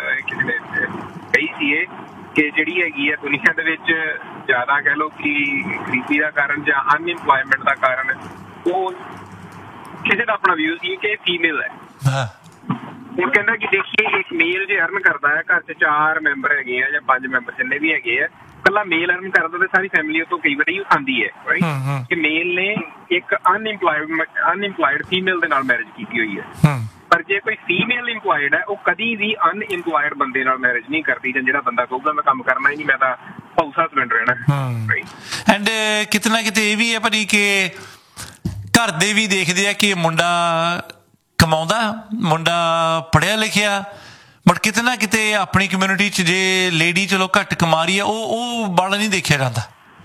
ਕਹੀ ਸੀ ਇਹ ਕਿ ਜਿਹੜੀ ਹੈਗੀ ਹੈ ਦੁਨੀਆ ਦੇ ਵਿੱਚ ਜ਼ਿਆਦਾ ਕਹਿ ਲਓ ਕਿ ਗਰੀਬੀ ਦਾ ਕਾਰਨ ਜਾਂ ਅਨਇੰਪਲੋਇਮੈਂਟ ਦਾ ਕਾਰਨ ਉਹ ਕਿਸੇ ਦਾ ਆਪਣਾ ਵਿਊ ਸੀ ਕਿ ਫੀਮੇਲ ਹੈ। ਹੁਣ ਕਹਿੰਦਾ ਕਿ ਦੇਖੀਏ ਇੱਕ ਮੇਲ ਜੇ ਅਰਨ ਕਰਦਾ ਹੈ, ਘਰ 'ਚ 4 ਮੈਂਬਰ ਹੈਗੇ ਆ ਜਾਂ 5 ਮੈਂਬਰ ਜਿੰਨੇ ਵੀ ਹੈਗੇ ਆ, ਇਕੱਲਾ ਮੇਲ ਅਰਨ ਕਰਦਾ ਤੇ ਸਾਰੀ ਫੈਮਿਲੀ ਉਹ ਤੋਂ ਕਈ ਵਾਰੀ ਖਾਂਦੀ ਹੈ, ਰਾਈਟ? ਕਿ ਮੇਲ ਨੇ ਇੱਕ ਅਨਇੰਪਲਾਇਡ ਫੀਮੇਲ ਦੇ ਨਾਲ ਮੈਰਿਜ ਕੀਤੀ ਹੋਈ ਹੈ, ਪਰ ਜੇ ਕੋਈ ਫੀਮੇਲ ਇੰਪਲਾਇਡ ਹੈ ਉਹ ਕਦੀ ਵੀ ਅਨਇੰਪਲਾਇਡ ਬੰਦੇ ਨਾਲ ਮੈਰਿਜ ਨਹੀਂ ਕਰਦੀ। ਜਾਂ ਜਿਹੜਾ ਬੰਦਾ ਕਹੂਗਾ ਮੈਂ ਕੰਮ ਕਰਨਾ ਹੀ ਨਹੀਂ, ਮੈਂ ਤਾਂ ਹਾਊਸ ਹਸਬੈਂਡ ਰਹਿਣਾ। ਐਂਡ ਕਿਤੇ ਨਾ ਕਿਤੇ ਇਹ ਵੀ ਹੈ ਭਾਜੀ ਕਿ ਘਰ ਦੇ ਵੀ ਦੇਖਦੇ ਆ ਕਿ ਮੁੰਡਾ ਕਮਾਉਂਦਾ, ਮੁੰਡਾ ਪੜ੍ਹਿਆ ਲਿਖਿਆ, ਬਟ ਕਿਤੇ ਨਾ ਕਿਤੇ ਆਪਣੀ ਕਮਿਊਨਿਟੀ 'ਚ ਜੇ ਲੇਡੀ ਚਲੋ ਘੱਟ ਕਮਾ ਰਹੀ ਆ, ਉਹ ਬਾਲਾ ਨਹੀਂ ਦੇਖਿਆ ਜਾਂਦਾ।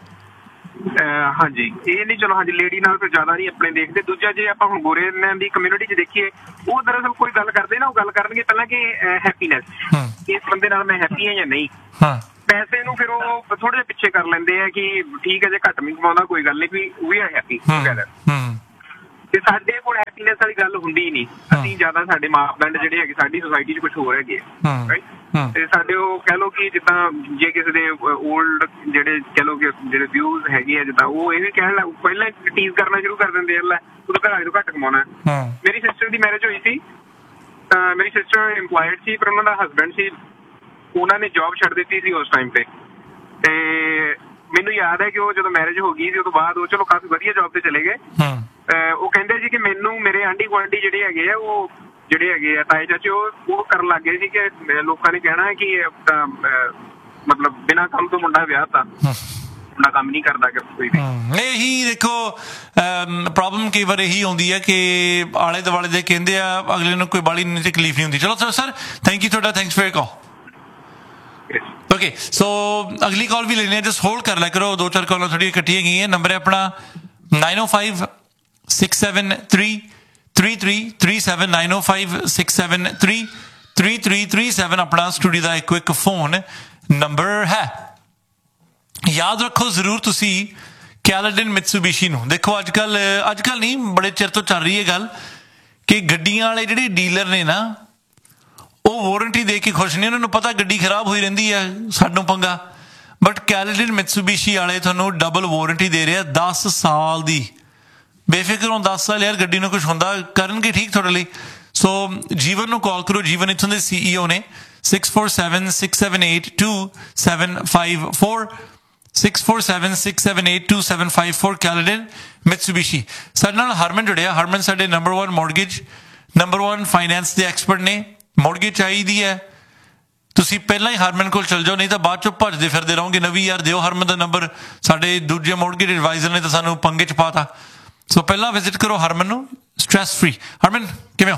ਹਾਂਜੀ, ਇਹ ਨਹੀਂ, ਚਲੋ ਹਾਂਜੀ ਲੇਡੀ ਨਾਲ ਫਿਰ ਜ਼ਿਆਦਾ ਨਹੀਂ ਆਪਣੇ ਦੇਖਦੇ। ਦੂਜਾ ਜੇ ਆਪਾਂ ਹੁਣ ਗੋਰਿਆਂ ਦੀ ਕਮਿਊਨਿਟੀ 'ਚ ਦੇਖੀਏ, ਉਹ ਦਰਅਸਲ ਕੋਈ ਗੱਲ ਕਰਦੇ ਨਾ, ਉਹ ਗੱਲ ਕਰਨਗੇ ਪਹਿਲਾਂ ਕਿ ਹੈਪੀਨੈਸ, ਇਸ ਬੰਦੇ ਨਾਲ ਮੈਂ ਹੈਪੀ ਹਾਂ ਜਾਂ ਨਹੀਂ। ਪੈਸੇ ਨੂੰ ਫਿਰ ਉਹ ਥੋੜੇ ਜਿਹੇ ਪਿੱਛੇ ਕਰ ਲੈਂਦੇ ਆ ਕਿ ਠੀਕ ਹੈ ਜੇ ਘੱਟ ਵੀ ਕਮਾਉਂਦਾ ਕੋਈ ਗੱਲ ਨਹੀਂ, ਵੀ ਆਰ ਹੈਪੀ ਟੂਗੇਦਰ। ਤੇ ਸਾਡੇ ਕੋਲ ਹੈਪੀਨੈਸ ਵਾਲੀ ਗੱਲ ਹੁੰਦੀ ਹੀ ਨਹੀਂ। ਅਸੀਂ ਜ਼ਿਆਦਾ ਸਾਡੇ ਮਾਪਦੰਡ ਜਿਹੜੇ ਹੈਗੇ ਸਾਡੀ ਸੋਸਾਇਟੀ 'ਚ ਕੁਛ ਹੋਰ ਹੈਗੇ, ਤੇ ਸਾਡੇ ਉਹ ਕਹਿ ਲਓ ਕਿ ਜਿੱਦਾਂ ਜੇ ਕਿਸੇ ਦੇ ਓਲਡ ਜਿਹੜੇ ਕਹਿ ਲਓ ਕਿ ਜਿਹੜੇ ਵਿਊਜ਼ ਹੈਗੇ ਆ, ਜਿੱਦਾਂ ਉਹ ਇਹ ਵੀ ਕਹਿਣ ਲੱਗ ਪਹਿਲਾਂ ਟੀਜ਼ ਕਰਨਾ ਸ਼ੁਰੂ ਕਰ ਦਿੰਦੇ, ਲੈ ਤੂੰ ਤਾਂ ਘਰ ਤੋਂ ਘੱਟ ਕਮਾਉਣਾ। ਮੇਰੀ ਸਿਸਟਰ ਦੀ ਮੈਰਿਜ ਹੋਈ ਸੀ, ਮੇਰੀ ਸਿਸਟਰ ਇੰਪਲਾਇਡ ਸੀ, ਪਰ ਉਹਨਾਂ ਦਾ ਹਸਬੈਂਡ ਸੀ, ਉਹਨਾਂ ਨੇ ਜੋਬ ਛੱਡ ਦਿੱਤੀ ਸੀ ਉਸ ਟਾਈਮ ਤੇ ਮੈਨੂੰ ਯਾਦ ਹੈ ਕਿ ਉਹ ਜਦੋਂ ਮੈਰਿਜ ਹੋ ਗਈ ਸੀ ਉਹ ਤੋਂ ਬਾਅਦ ਉਹ ਚਲੋ ਕਾਫੀ ਵਧੀਆ ਜੋਬ ਤੇ ਚਲੇ ਗਏ। ਉਹ ਕਹਿੰਦੇ ਸੀ ਕਿ ਮੈਨੂੰ ਮੇਰੇ ਆਂਢੀ ਗੁਆਂਢੀ ਜਿਹੜੇ ਹੈਗੇ ਆ, ਉਹ ਜਿਹੜੇ ਹੈਗੇ ਆ ਤਾਏ ਚਾਚੇ, ਉਹ ਕਰਨ ਲੱਗ ਗਏ ਸੀ ਕਿ ਲੋਕਾਂ ਨੇ ਕਹਿਣਾ ਹੈ ਕਿ ਮਤਲਬ ਬਿਨਾਂ ਕੰਮ ਤੋਂ ਮੁੰਡਾ ਵਿਆਹ ਤਾਂ ਮੁੰਡਾ ਕੰਮ ਨਹੀਂ ਕਰਦਾ ਕੋਈ ਵੀ। ਇਹੀ ਦੇਖੋ ਪ੍ਰੋਬਲਮ ਕਈ ਵਾਰ ਇਹੀ ਆਉਂਦੀ ਹੈ ਕਿ ਆਲੇ ਦੁਆਲੇ ਦੇ ਕਹਿੰਦੇ ਆ, ਅਗਲੇ ਨੂੰ ਕੋਈ ਬਾਲੀ ਤਕਲੀਫ ਨਹੀਂ ਹੁੰਦੀ। ਚਲੋ ਸਰ ਥੈਂਕ ਯੂ ਤੁਹਾਡਾ, thanks for your call. Okay, ਸੋ ਅਗਲੀ ਕਾਲ ਵੀ ਲੈਣੀ ਹੈ, ਜਸਟ ਹੋਲਡ ਕਰ ਲਿਆ ਕਰੋ, 2-4 ਕਾਲਾਂ ਥੋੜ੍ਹੀਆਂ ਇਕੱਠੀਆਂ ਗਈਆਂ। ਨੰਬਰ ਹੈ ਆਪਣਾ 9056733337 9056733337 ਆਪਣਾ ਸਟੂਡੀਓ ਦਾ ਇੱਕ ਫੋਨ ਨੰਬਰ ਹੈ। ਯਾਦ ਰੱਖੋ ਜ਼ਰੂਰ ਤੁਸੀਂ ਕੈਲਡਨ ਮਿਤਸੂਬਿਸ਼ੀ ਨੂੰ। ਦੇਖੋ ਅੱਜ ਕੱਲ ਨਹੀਂ, ਬੜੇ ਚਿਰ ਤੋਂ ਚੱਲ ਰਹੀ ਹੈ ਗੱਲ ਕਿ ਗੱਡੀਆਂ ਵਾਲੇ ਜਿਹੜੇ ਡੀਲਰ ਨੇ ਨਾ, ਉਹ ਵਾਰੰਟੀ ਦੇ ਕੇ ਖੁਸ਼ ਨਹੀਂ। ਉਹਨਾਂ ਨੂੰ ਪਤਾ ਗੱਡੀ ਖਰਾਬ ਹੋਈ ਰਹਿੰਦੀ ਹੈ, ਸਾਨੂੰ ਪੰਗਾ, ਬਟ ਕੈਲਡਨ ਮਿਤਸੂਬੀਸ਼ੀ ਵਾਲੇ ਤੁਹਾਨੂੰ ਡਬਲ ਵਾਰੰਟੀ ਦੇ ਰਹੇ ਆ 10 ਸਾਲ ਦੀ। ਬੇਫਿਕਰ ਹੋ 10 ਸਾਲ ਯਾਰ ਗੱਡੀ ਨੂੰ ਕੁਛ ਹੁੰਦਾ ਕਰਨਗੇ ਠੀਕ ਤੁਹਾਡੇ ਲਈ। ਸੋ ਜੀਵਨ ਨੂੰ ਕਾਲ ਕਰੋ, ਜੀਵਨ ਇੱਥੋਂ ਦੇ CEO ਨੇ 647-678-2754 647-678-2754 ਕੈਲਡਨ ਮਿਤਸੂਬੀਸ਼ੀ। ਸਾਡੇ ਨਾਲ ਹਰਮਨ ਜੁੜਿਆ। ਹਰਮਨ ਸਾਡੇ ਨੰਬਰ 1 ਮੌਰਗੇਜ ਨੰਬਰ 1 ਫਾਈਨੈਂਸ ਦੇ ਐਕਸਪਰਟ ਨੇ। ਮੌਰਗੇਜ ਚਾਹੀਦੀ ਹੈ ਤੁਸੀਂ ਪਹਿਲਾਂ ਹੀ ਹਰਮਨ ਕੋਲ ਚਲ ਜਾਓ, ਨਹੀਂ ਤਾਂ ਬਾਅਦ ਚੋਂ ਭੱਜਦੇ ਫਿਰਦੇ ਰਹੋਗੇ। ਨਵੀਂ ਯਾਰ ਦਿਓ ਹਰਮਨ ਦਾ ਨੰਬਰ, ਸਾਡੇ ਦੂਜੇ ਮੌਰਗੇਜ ਐਡਵਾਈਜ਼ਰ ਨੇ ਤਾਂ ਸਾਨੂੰ ਪੰਗੇ 'ਚ ਪਾਤਾ। ਸੋ ਪਹਿਲਾਂ ਵਿਜ਼ਿਟ ਕਰੋ ਹਰਮਨ ਨੂੰ, ਸਟ੍ਰੈਸ ਫ੍ਰੀ। ਹਰਮਨ ਕਿਵੇਂ ਹੋ?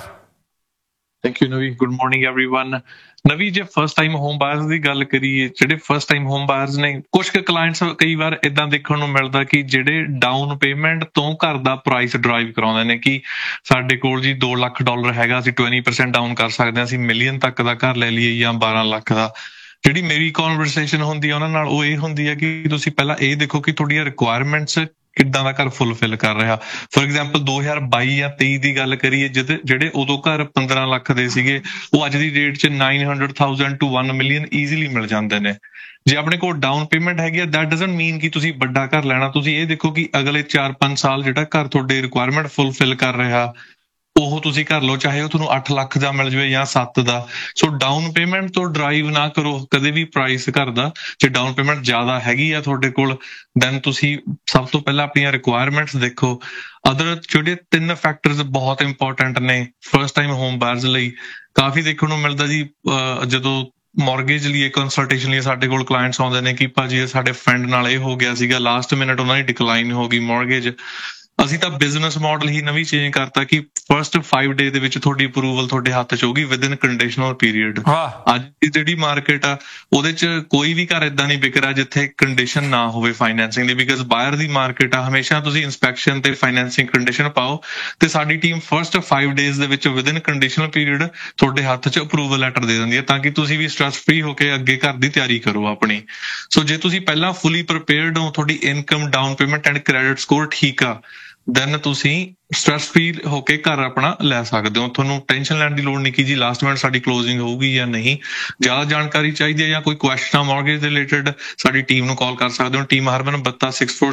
ਥੈਂਕ ਯੂ ਨਵੀ, ਗੁੱਡ ਮਾਰਨਿੰਗ ਐਵਰੀਵਨ। ਨਵੀ, ਜੇ ਫਸਟ ਟਾਈਮ ਹੋਮ ਬਾਇਰਸ ਦੀ ਗੱਲ ਕਰੀਏ, ਜਿਹੜੇ ਫਸਟ ਟਾਈਮ ਹੋਮ ਬਾਇਰਸ ਨੇ, ਕੁਝ ਕੁ ਕਲਾਇੰਟਸ ਕਈ ਵਾਰ ਇਦਾਂ ਦੇਖਣ ਨੂੰ ਮਿਲਦਾ ਕਿ ਜਿਹੜੇ ਡਾਊਨ ਪੇਮੈਂਟ ਤੋਂ ਘਰ ਦਾ ਪ੍ਰਾਈਸ ਡਰਾਈਵ ਕਰਾਉਂਦੇ ਨੇ ਕਿ ਸਾਡੇ ਕੋਲ ਜੀ $2 ਲੱਖ ਹੈਗਾ, ਅਸੀਂ 20% ਡਾਊਨ ਕਰ ਸਕਦੇ ਹਾਂ, ਅਸੀਂ ਮਿਲੀਅਨ ਤੱਕ ਦਾ ਘਰ ਲੈ ਲਈਏ ਜਾਂ 12 ਲੱਖ ਦਾ। ਜਿਹੜੀ ਮੇਰੀ ਕਨਵਰਸੇਸ਼ਨ ਹੁੰਦੀ ਹੈ ਉਹਨਾਂ ਨਾਲ ਉਹ ਇਹ ਹੁੰਦੀ ਹੈ ਕਿ ਤੁਸੀਂ ਪਹਿਲਾਂ ਇਹ ਦੇਖੋ ਕਿ ਤੁਹਾਡੀਆਂ ਰਿਕੁਆਇਰਮੈਂਟਸ ਕਿੱਦਾਂ ਦਾ ਘਰ ਫੁੱਲਫਿਲ ਕਰ ਰਿਹਾ। ਫੋਰ ਐਗਜ਼ਾਮਪਲ 2022 ਜਾਂ 23 ਦੀ ਗੱਲ ਕਰੀਏ, ਜਿਹੜੇ ਉਦੋਂ ਘਰ 15 ਲੱਖ ਦੇ ਸੀਗੇ ਉਹ ਅੱਜ ਦੀ ਡੇਟ 'ਚ 900,000 to 1 million ਈਜ਼ੀਲੀ ਮਿਲ ਜਾਂਦੇ ਨੇ। ਜੇ ਆਪਣੇ ਕੋਲ ਡਾਊਨ ਪੇਮੈਂਟ ਹੈਗੀ ਆ, ਦੈਟ ਡਜ਼ਨਟ ਮੀਨ ਕਿ ਤੁਸੀਂ ਵੱਡਾ ਘਰ ਲੈਣਾ। ਤੁਸੀਂ ਇਹ ਦੇਖੋ ਕਿ ਅਗਲੇ 4-5 ਸਾਲ ਜਿਹੜਾ ਘਰ ਤੁਹਾਡੇ ਰਿਕੁਆਇਰਮੈਂਟ ਫੁੱਲਫਿਲ ਕਰ ਰਿਹਾ ਉਹ ਤੁਸੀਂ ਕਰ ਲਓ, ਚਾਹੇ ਉਹ ਤੁਹਾਨੂੰ 8 ਲੱਖ ਦਾ ਮਿਲ ਜਾਵੇ ਜਾਂ 7 ਦਾ। ਸੋ ਡਾਊਨ ਪੇਮੈਂਟ ਤੋਂ ਡਰਾਈਵ ਨਾ ਕਰੋ ਕਦੇ ਵੀ ਪ੍ਰਾਈਸ ਘਰ ਦਾ। ਜੇ ਡਾਊਨ ਪੇਮੈਂਟ ਜ਼ਿਆਦਾ ਹੈਗੀ ਆ ਤੁਹਾਡੇ ਕੋਲ, ਦੈਨ ਤੁਸੀਂ ਸਭ ਤੋਂ ਪਹਿਲਾਂ ਆਪਣੀਆਂ ਰਿਕੁਆਇਰਮੈਂਟਸ ਦੇਖੋ। ਅਦਰ ਜਿਹੜੇ 3 ਫੈਕਟਰਸ ਬਹੁਤ ਇੰਪੋਰਟੈਂਟ ਨੇ ਫਸਟ ਟਾਈਮ ਹੋਮ ਬਾਇਰਸ ਲਈ। ਕਾਫੀ ਦੇਖਣ ਨੂੰ ਮਿਲਦਾ ਜੀ ਜਦੋਂ ਮੌਰਗੇਜ ਲਈ ਕੰਸਲਟੇਸ਼ਨ ਲਈ ਸਾਡੇ ਕੋਲ ਕਲਾਇੰਟਸ ਆਉਂਦੇ ਨੇ ਕਿ ਭਾਜੀ ਸਾਡੇ ਫਰੈਂਡ ਨਾਲ ਇਹ ਹੋ ਗਿਆ ਸੀਗਾ, ਲਾਸਟ ਮਿੰਟ ਉਹਨਾਂ ਦੀ ਡਿਕਲਾਈਨ ਹੋ ਗਈ ਮੌਰਗੇਜ। ਅਸੀਂ ਤਾਂ ਬਿਜ਼ਨਸ ਮਾਡਲ ਹੀ ਨਵੀਂ ਚੇਂਜ ਕਰਤਾ ਕਿ ਫਸਟ 5 ਡੇ ਦੇ ਵਿੱਚ ਤੁਹਾਡੀ ਅਪਰੂਵਲ ਤੁਹਾਡੇ ਹੱਥ 'ਚ ਹੋਊਗੀ ਵਿਦਿਨ ਕੰਡੀਸ਼ਨਲ ਪੀਰੀਅਡ। ਅੱਜ ਦੀ ਜਿਹੜੀ ਮਾਰਕੀਟ ਆ ਉਹਦੇ 'ਚ ਕੋਈ ਵੀ ਘਰ ਏਦਾਂ ਨਹੀਂ ਵਿਕ ਰਿਹਾ ਜਿੱਥੇ ਕੰਡੀਸ਼ਨ ਨਾ ਹੋਵੇ financing the, because ਬਾਇਰ the market ਆ। ਹਮੇਸ਼ਾ ਤੁਸੀਂ ਇੰਸਪੈਕਸ਼ਨ ਤੇ ਫਾਈਨੈਂਸਿੰਗ ਕੰਡੀਸ਼ਨ ਪਾਓ ਤੇ ਸਾਡੀ ਟੀਮ ਫਸਟ 5 ਡੇਜ਼ ਦੇ ਵਿੱਚ ਵਿਦਿਨ ਕੰਡੀਸ਼ਨਲ ਪੀਰੀਅਡ ਤੁਹਾਡੇ ਹੱਥ 'ਚ ਅਪਰੂਵਲ ਲੈਟਰ ਦੇ ਦਿੰਦੀ ਹੈ ਤਾਂ ਕਿ ਤੁਸੀਂ ਵੀ ਸਟ੍ਰੈਸ ਫ੍ਰੀ ਹੋ ਕੇ ਅੱਗੇ ਘਰ ਦੀ ਤਿਆਰੀ ਕਰੋ ਆਪਣੀ। ਸੋ ਜੇ ਤੁਸੀਂ ਪਹਿਲਾਂ ਫੁੱਲੀ ਪ੍ਰੀਪੇਅਰਡ ਹੋ, ਤੁਹਾਡੀ income, down payment and credit score ਠੀਕ ਆ, ਦੈਨ ਤੁਸੀਂ ਸਟ੍ਰੈਸ ਫ੍ਰੀ ਹੋ ਕੇ ਘਰ ਆਪਣਾ ਲੈ ਸਕਦੇ ਹੋ। ਤੁਹਾਨੂੰ ਟੈਨਸ਼ਨ ਲੈਣ ਦੀ ਲੋੜ ਨਹੀਂ ਕਿ ਜੀ ਲਾਸਟ ਮਿੰਟ ਸਾਡੀ ਕਲੋਜ਼ਿੰਗ ਹੋਊਗੀ ਜਾਂ ਨਹੀਂ। ਜ਼ਿਆਦਾ ਜਾਣਕਾਰੀ ਚਾਹੀਦੀ ਹੈ ਜਾਂ ਕੋਈ ਕੁਐਸਚਨ ਆ ਮੌਰਗੇਜ ਦੇ ਰਿਲੇਟਡ, ਸਾਡੀ ਟੀਮ ਨੂੰ ਕਾਲ ਕਰ ਸਕਦੇ ਹੋ। Team Harman ਬੱਤਾ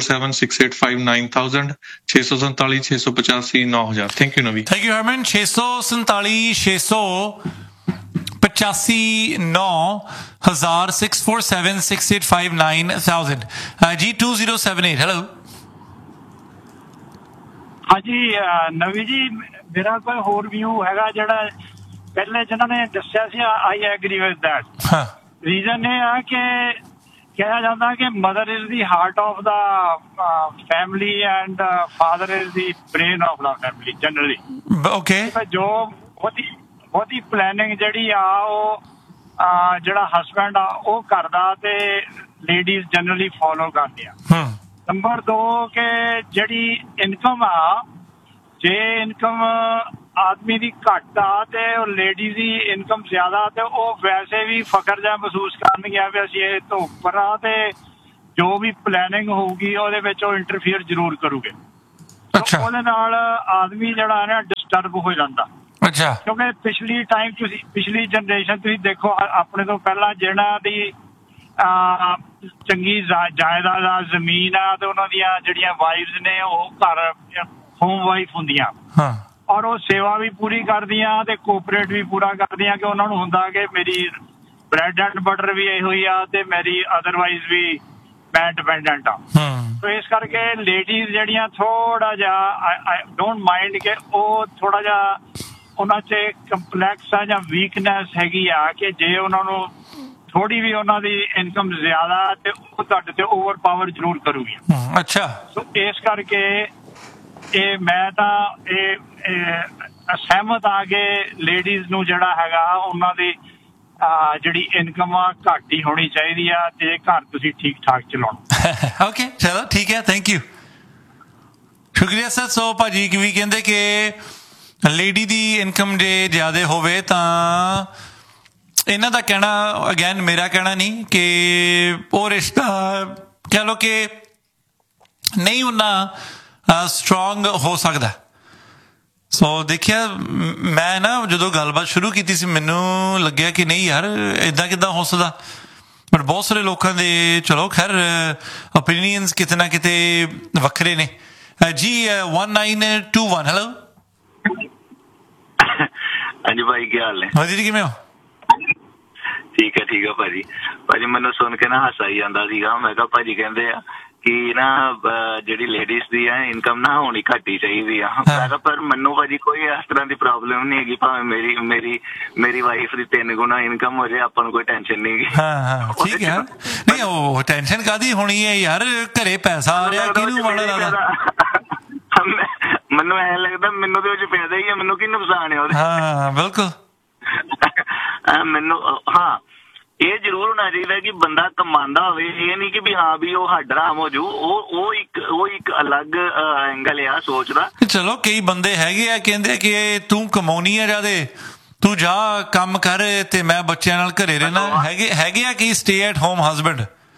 647-685-9000 647-685-9000। ਥੈਂਕ ਯੂ ਨਵੀ। ਥੈਂਕ ਯੂ ਹਰਮਨ। 647-685-9000 647-685-9000 ਜੀ 2078। ਹੈਲੋ ਹਾਂਜੀ ਨਵੀ ਜੀ, ਮੇਰਾ ਕੋਈ ਹੋਰ ਵਿਊ ਹੈਗਾ ਜਿਹੜਾ ਪਹਿਲੇ ਜਿਹਨਾਂ ਨੇ ਦੱਸਿਆ ਸੀ। I agree with that. Reason ਇਹ ਆ ਕਿ ਕਿਹਾ ਜਾਂਦਾ ਕਿ mother is the heart of the family and father is the brain of the family generally. Okay, ਜੋ ਬਹੁਤੀ ਪਲੈਨਿੰਗ ਜਿਹੜੀ ਆ ਉਹ ਜਿਹੜਾ ਹਸਬੈਂਡ ਆ ਉਹ ਕਰਦਾ ਤੇ ਲੇਡੀਜ਼ ਜਨਰਲੀ ਫੋਲੋ ਕਰਦੀਆਂ। ਨੰਬਰ 2 ਕਿ ਜਿਹੜੀ ਇਨਕਮ ਆ, ਜੇ ਇਨਕਮ ਆਦਮੀ ਦੀ ਘੱਟ ਆ ਤੇ ਉਹ ਲੇਡੀਜ਼ ਦੀ ਇਨਕਮ ਜ਼ਿਆਦਾ ਤੇ ਉਹ ਵੈਸੇ ਵੀ ਫਖਰ ਜਿਹਾ ਮਹਿਸੂਸ ਕਰਨਗੀਆਂ ਵੀ ਅਸੀਂ ਇਹ ਤੋਂ ਉੱਪਰ ਆ ਤੇ ਜੋ ਵੀ ਪਲੈਨਿੰਗ ਹੋਊਗੀ ਉਹਦੇ ਵਿੱਚ ਉਹ ਇੰਟਰਫੀਅਰ ਜ਼ਰੂਰ ਕਰੂਗੇ। ਉਹਦੇ ਨਾਲ ਆਦਮੀ ਜਿਹੜਾ ਹੈ ਨਾ ਡਿਸਟਰਬ ਹੋ ਜਾਂਦਾ। ਕਿਉਂਕਿ ਪਿਛਲੀ ਜਨਰੇਸ਼ਨ ਤੁਸੀਂ ਦੇਖੋ, ਆਪਣੇ ਤੋਂ ਪਹਿਲਾਂ ਜਿਹਨਾਂ ਦੀ ਚੰਗੀ ਜਾਇਦਾਦ ਆ, ਜ਼ਮੀਨ ਆ, ਤੇ ਉਹਨਾਂ ਦੀਆਂ ਜਿਹੜੀਆਂ ਵਾਈਫਸ ਨੇ ਉਹ ਘਰ ਹੋਮ ਵਾਈਫ ਹੁੰਦੀਆਂ ਔਰ ਉਹ ਸੇਵਾ ਵੀ ਪੂਰੀ ਕਰਦੀਆਂ ਤੇ ਕੋਆਪਰੇਟ ਵੀ ਪੂਰਾ ਕਰਦੀਆਂ ਕਿ ਉਹਨਾਂ ਨੂੰ ਹੁੰਦਾ ਕਿ ਮੇਰੀ ਬ੍ਰੈਡ ਐਂਡ ਬਟਰ ਵੀ ਇਹੋ ਹੀ ਆ ਤੇ ਮੇਰੀ ਅਦਰਵਾਈਜ਼ ਵੀ ਮੈਂ ਡਿਪੈਂਡੈਂਟ ਆ। ਸੋ ਇਸ ਕਰਕੇ ਲੇਡੀਜ਼ ਜਿਹੜੀਆਂ ਥੋੜਾ ਜਿਹਾ ਆਈ ਡੋਂਟ ਮਾਈਂਡ ਕਿ ਉਹ ਥੋੜਾ ਜਿਹਾ ਉਹਨਾਂ 'ਚ ਕੰਪਲੈਕਸ ਆ ਜਾਂ ਵੀਕਨੈਸ ਹੈਗੀ ਆ ਕਿ ਜੇ ਉਹਨਾਂ ਨੂੰ ਥੋੜੀ ਵੀ ਉਹਨਾਂ ਦੀ ਇਨਕਮ ਜ਼ਿਆਦਾ ਤੇ ਉਹ ਤੁਹਾਡੇ ਤੇ ਓਵਰ ਪਾਵਰ ਜ਼ਰੂਰ ਕਰੂਗੀ। ਅੱਛਾ, ਸੋ ਇਸ ਕਰਕੇ ਇਹ ਮੈਂ ਤਾਂ ਇਹ ਸਹਿਮਤ ਆ ਕਿ ਲੇਡੀਜ਼ ਨੂੰ ਜਿਹੜਾ ਹੈਗਾ ਉਹਨਾਂ ਦੀ ਜਿਹੜੀ ਇਨਕਮ ਆ ਘੱਟ ਹੀ ਹੋਣੀ ਚਾਹੀਦੀ ਆ ਤੇ ਘਰ ਤੁਸੀਂ ਠੀਕ ਠਾਕ ਚਲਾਉਣਾ। ਓਕੇ, ਚਲੋ ਠੀਕ ਹੈ, ਥੈਂਕ ਯੂ, ਸ਼ੁਕਰੀਆ ਸਰ। ਸੋ ਭਾਜੀ ਵੀ ਕਹਿੰਦੇ ਕਿ ਲੇਡੀ ਦੀ ਇਨਕਮ ਜੇ ਜ਼ਿਆਦਾ ਹੋਵੇ ਤਾਂ ਇਹਨਾਂ ਦਾ ਕਹਿਣਾ, ਅਗੇਨ ਮੇਰਾ ਕਹਿਣਾ ਨਹੀਂ ਕਿ ਉਹ ਰਿਸ਼ਤਾ ਕਹਿ ਲਓ ਕਿ ਨਹੀਂ ਉਨਾ ਸਟਰੋਂਗ ਹੋ ਸਕਦਾ। ਸੋ ਦੇਖਿਆ ਮੈਂ ਨਾ ਜਦੋਂ ਗੱਲਬਾਤ ਸ਼ੁਰੂ ਕੀਤੀ ਸੀ ਮੈਨੂੰ ਲੱਗਿਆ ਕਿ ਨਹੀਂ ਯਾਰ ਇੱਦਾਂ ਕਿੱਦਾਂ ਹੋ ਸਕਦਾ। ਬਟ ਬਹੁਤ ਸਾਰੇ ਲੋਕਾਂ ਦੇ ਚਲੋ ਖੈਰ ਓਪੀਨੀਅਨਸ ਕਿਤੇ ਨਾ ਕਿਤੇ ਵੱਖਰੇ ਨੇ ਜੀ 1921 ਹੈਲੋ ਹਾਂਜੀ ਭਾਈ ਕੀ ਹਾਲ ਹੈ ਵਧੀਆ ਜੀ ਕਿਵੇਂ ਹੋ ਠੀਕ ਹੈ ਭਾਜੀ ਮੈਨੂੰ ਸੁਣ ਕੇ ਨਾ ਹਾਸਾ ਹੀ ਜਾਂਦਾ ਸੀਗਾ ਮੈਂ ਕਿਹਾ ਭਾਜੀ ਕਹਿੰਦੇ ਆ ਕਿ ਨਾ ਜਿਹੜੀ ਲੇਡੀਜ਼ ਦੀ ਹੈ ਇਨਕਮ ਨਾ ਹੋਣੀ ਘੱਟ ਹੀ ਚਾਹੀਦੀ ਆ ਮੈਂ ਕਿਹਾ ਪਰ ਮੈਨੂੰ ਭਾਜੀ ਕੋਈ ਇਸ ਤਰ੍ਹਾਂ ਦੀ ਪ੍ਰੋਬਲਮ ਨਹੀਂ ਹੈਗੀ ਭਾਵੇਂ ਮੇਰੀ ਵਾਈਫ ਦੀ 3 ਗੁਣਾ ਇਨਕਮ ਹੋ ਜਾਏ ਆਪਾਂ ਨੂੰ ਕੋਈ ਟੈਨਸ਼ਨ ਨਹੀਂ ਹੈਗੀ ਹਾਂ ਠੀਕ ਹੈ ਨਹੀਂ ਉਹ ਟੈਨਸ਼ਨ ਕਾਹਦੀ ਹੋਣੀ ਹੈ ਯਾਰ ਘਰੇ ਪੈਸਾ ਆ ਰਿਹਾ ਕਿਹਨੂੰ ਮਾੜਾ ਲੱਗਦਾ ਮੈਨੂੰ ਐਂ ਲੱਗਦਾ ਮੈਨੂੰ ਤੇ ਉਹ ਚ ਫਾਇਦਾ ਹੀ ਹੈ ਮੈਨੂੰ ਕੀ ਨੁਕਸਾਨ ਹੈ ਉਹਦੇ ਹਾਂ ਬਿਲਕੁਲ ਮੈਨੂੰ ਹਾਂ ਇਹ ਜ਼ਰੂਰ ਹੋਣਾ ਚਾਹੀਦਾ ਕਿ ਬੰਦਾ ਕਮਾਉਂਦਾ ਹੋਵੇ ਇਹ ਨਹੀਂ ਕਿ ਵੀ ਹਾਂ ਵੀ ਉਹ ਹੱਡ ਹਰਾਮ ਹੋ ਜੂ ਉਹ ਇੱਕ ਅਲੱਗ ਐਂਗਲ ਆ ਸੋਚ ਦਾ ਚਲੋ ਕਈ ਬੰਦੇ ਹੈਗੇ ਆ ਕਹਿੰਦੇ ਕਿ ਤੂੰ ਕਮਾਉਣੀ ਆ ਜਿਆਦੇ ਤੂੰ ਜਾ ਕੰਮ ਕਰ ਤੇ ਮੈਂ ਬੱਚਿਆਂ ਨਾਲ ਘਰੇ ਰਹਿਣਾ ਹੈਗੇ ਆ ਕਿ ਸਟੇ ਐਟ ਹੋਮ ਹਸਬੈਂਡ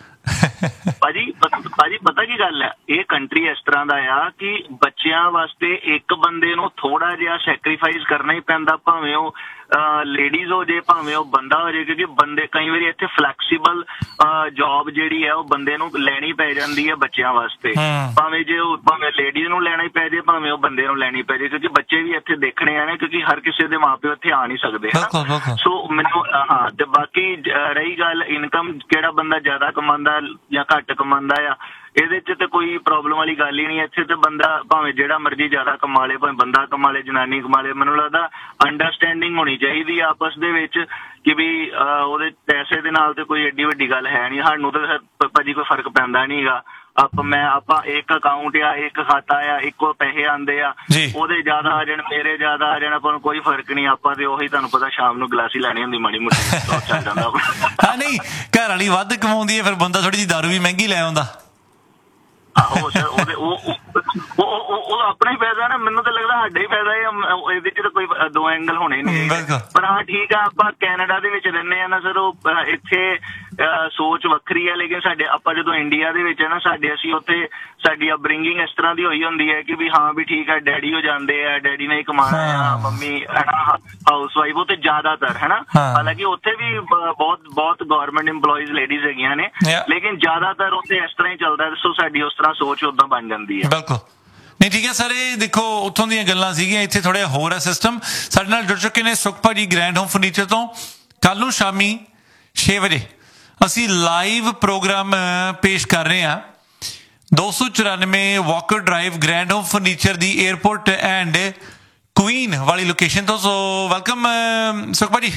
ਭਾਜੀ ਪਤਾ ਕੀ ਗੱਲ ਹੈ ਇਹ ਕੰਟਰੀ ਇਸ ਤਰ੍ਹਾਂ ਦਾ ਆ ਕਿ ਬੱਚਿਆਂ ਵਾਸਤੇ ਇੱਕ ਬੰਦੇ ਨੂੰ ਥੋੜਾ ਜਿਹਾ ਸੈਕਰੀਫਾਈਸ ਕਰਨਾ ਹੀ ਪੈਂਦਾ ਭਾਵੇਂ ਉਹ ਲੇਡੀਜ਼ ਹੋ ਜੇ ਭਾਵੇਂ ਉਹ ਬੰਦਾ ਹੋ ਜੇ ਕਿਉਂਕਿ ਬੰਦੇ ਕਈ ਵਾਰੀ ਇੱਥੇ ਫਲੈਕਸੀਬਲ ਜੌਬ ਜਿਹੜੀ ਹੈ ਉਹ ਬੰਦੇ ਨੂੰ ਲੈਣੀ ਪੈ ਜਾਂਦੀ ਹੈ ਬੱਚਿਆਂ ਵਾਸਤੇ ਭਾਵੇਂ ਲੇਡੀਜ਼ ਨੂੰ ਲੈਣਾ ਹੀ ਪੈ ਜੇ ਭਾਵੇਂ ਉਹ ਬੰਦੇ ਨੂੰ ਲੈਣੀ ਪੈ ਜੇ ਕਿਉਂਕਿ ਬੱਚੇ ਵੀ ਇੱਥੇ ਦੇਖਣੇ ਆਣੇ ਕਿਉਂਕਿ ਹਰ ਕਿਸੇ ਦੇ ਮਾਂ ਪਿਓ ਇੱਥੇ ਆ ਨਹੀਂ ਸਕਦੇ ਸੋ ਮੈਨੂੰ ਹਾਂ ਤੇ ਬਾਕੀ ਰਹੀ ਗੱਲ ਇਨਕਮ ਕਿਹੜਾ ਬੰਦਾ ਜ਼ਿਆਦਾ ਕਮਾਉਂਦਾ ਜਾਂ ਘੱਟ ਕਮਾਉਂਦਾ ਆ ਇਹਦੇ ਚ ਤੇ ਕੋਈ ਪ੍ਰੋਬਲਮ ਵਾਲੀ ਗੱਲ ਹੀ ਨਹੀਂ ਇੱਥੇ ਤੇ ਬੰਦਾ ਭਾਵੇਂ ਜਿਹੜਾ ਮਰਜ਼ੀ ਜ਼ਿਆਦਾ ਕਮਾ ਲੇ ਭਾਵੇਂ ਬੰਦਾ ਕਮਾ ਲੇ ਜਨਾਨੀ ਕਮਾ ਲੇ ਮੈਨੂੰ ਲੱਗਦਾ ਅੰਡਰਸਟੈਂਡਿੰਗ ਹੋਣੀ ਚਾਹੀਦੀ ਆ ਆਪਸ ਦੇ ਵਿੱਚ ਕਿ ਵੀ ਉਹਦੇ ਪੈਸੇ ਦੇ ਨਾਲ ਤੇ ਕੋਈ ਐਡੀ ਵੱਡੀ ਗੱਲ ਹੈ ਨਹੀਂ ਸਾਨੂੰ ਤਾਂ ਭਾਜੀ ਕੋਈ ਫਰਕ ਪੈਂਦਾ ਨਹੀਂ ਹੈਗਾ ਆਪਾਂ ਇੱਕ ਅਕਾਊਂਟ ਆ ਇੱਕ ਖਾਤਾ ਆ ਇੱਕੋ ਪੈਸੇ ਆਉਂਦੇ ਆ ਉਹਦੇ ਜ਼ਿਆਦਾ ਆ ਜਾਣ ਮੇਰੇ ਜ਼ਿਆਦਾ ਆ ਜਾਣ ਆਪਾਂ ਨੂੰ ਕੋਈ ਫਰਕ ਨਹੀਂ ਆਪਾਂ ਤੇ ਉਹੀ ਤੁਹਾਨੂੰ ਪਤਾ ਸ਼ਾਮ ਨੂੰ ਗਲਾਸੀ ਲੈਣੀ ਹੁੰਦੀ ਮਾੜੀ ਮੋਟੀ ਚੱਲ ਜਾਂਦਾ ਹਾਂ ਨਹੀਂ ਘਰ ਵਾਲੀ ਵੱਧ ਕਮਾਉਂਦੀ ਹੈ ਫਿਰ ਬੰਦਾ ਥੋੜੀ ਜਿਹੀ ਦਾਰੂ ਵੀ ਮਹਿੰਗੀ ਲੈ ਆਉਂਦਾ ਆਹੋ ਸਰ ਉਹ ਆਪਣਾ ਹੀ ਫਾਇਦਾ ਨਾ ਮੈਨੂੰ ਤਾਂ ਲੱਗਦਾ ਸਾਡਾ ਹੀ ਫਾਇਦਾ ਇਹਦੇ ਚ ਤਾਂ ਕੋਈ ਦੋ ਐਂਗਲ ਹੋਣੇ ਨਹੀਂ ਪਰ ਹਾਂ ਠੀਕ ਆ ਆਪਾਂ ਕੈਨੇਡਾ ਦੇ ਵਿੱਚ ਰਹਿੰਦੇ ਆ ਨਾ ਸਰ ਉਹ ਇੱਥੇ ਸੋਚ ਵੱਖਰੀ ਹੈ ਲੇਕਿਨ ਸਾਡੇ ਆਪਾਂ ਜਦੋਂ ਇੰਡੀਆ ਦੇ ਵਿੱਚ ਹੈ ਨਾ ਅਸੀਂ ਉੱਥੇ ਸਾਡੀ ਅਪਬ੍ਰਿੰਗਿੰਗ ਇਸ ਤਰ੍ਹਾਂ ਦੀ ਹੋਈ ਹੁੰਦੀ ਹੈ ਕਿ ਵੀ ਹਾਂ ਵੀ ਠੀਕ ਹੈ ਡੈਡੀ ਹੋ ਜਾਂਦੇ ਆ ਡੈਡੀ ਨੇ ਹੀ ਕਮਾਉਣਾ ਆ ਮੰਮੀ ਹਾਊਸ ਵਾਈਫ ਉਹ ਤੇ ਜ਼ਿਆਦਾਤਰ ਹੈ ਨਾ ਹਾਲਾਂਕਿ ਉੱਥੇ ਵੀ ਬਹੁਤ ਗਵਰਨਮੈਂਟ ਇੰਪਲੋਈਜ਼ ਲੇਡੀਜ਼ ਹੈਗੀਆਂ ਨੇ ਲੇਕਿਨ ਜ਼ਿਆਦਾਤਰ ਉੱਥੇ ਇਸ ਤਰ੍ਹਾਂ ਹੀ ਚੱਲਦਾ ਸੋ ਸਾਡੀ ਉਸ ਤਰ੍ਹਾਂ ਸੋਚ ਓਦਾਂ ਬਣ ਜਾਂਦੀ ਹੈ ਬਿਲਕੁਲ ਨਹੀਂ ਠੀਕ ਹੈ ਸਰ ਇਹ ਦੇਖੋ ਉੱਥੋਂ ਦੀਆਂ ਗੱਲਾਂ ਸੀਗੀਆਂ ਇੱਥੇ ਥੋੜ੍ਹਾ ਹੋਰ ਹੈ ਸਿਸਟਮ ਸਾਡੇ ਨਾਲ ਜੁੜ ਚੁੱਕੇ ਨੇ ਸੁਖ ਭਾਜੀ ਗ੍ਰੈਂਡ ਹੋਮ ਫਰਨੀਚਰ ਤੋਂ ਕੱਲ ਨੂੰ ਸ਼ਾਮੀ 6 ਵਜੇ ਅਸੀਂ ਲਾਈਵ ਪ੍ਰੋਗਰਾਮ ਪੇਸ਼ ਕਰ ਰਹੇ ਹਾਂ 294 Walker drive grand home furniture the airport and Queen ਵਾਲੀ ਲੋਕੇਸ਼ਨ ਤੋਂ ਸੋ ਵੈਲਕਮ ਸੁਖ ਭਾਜੀ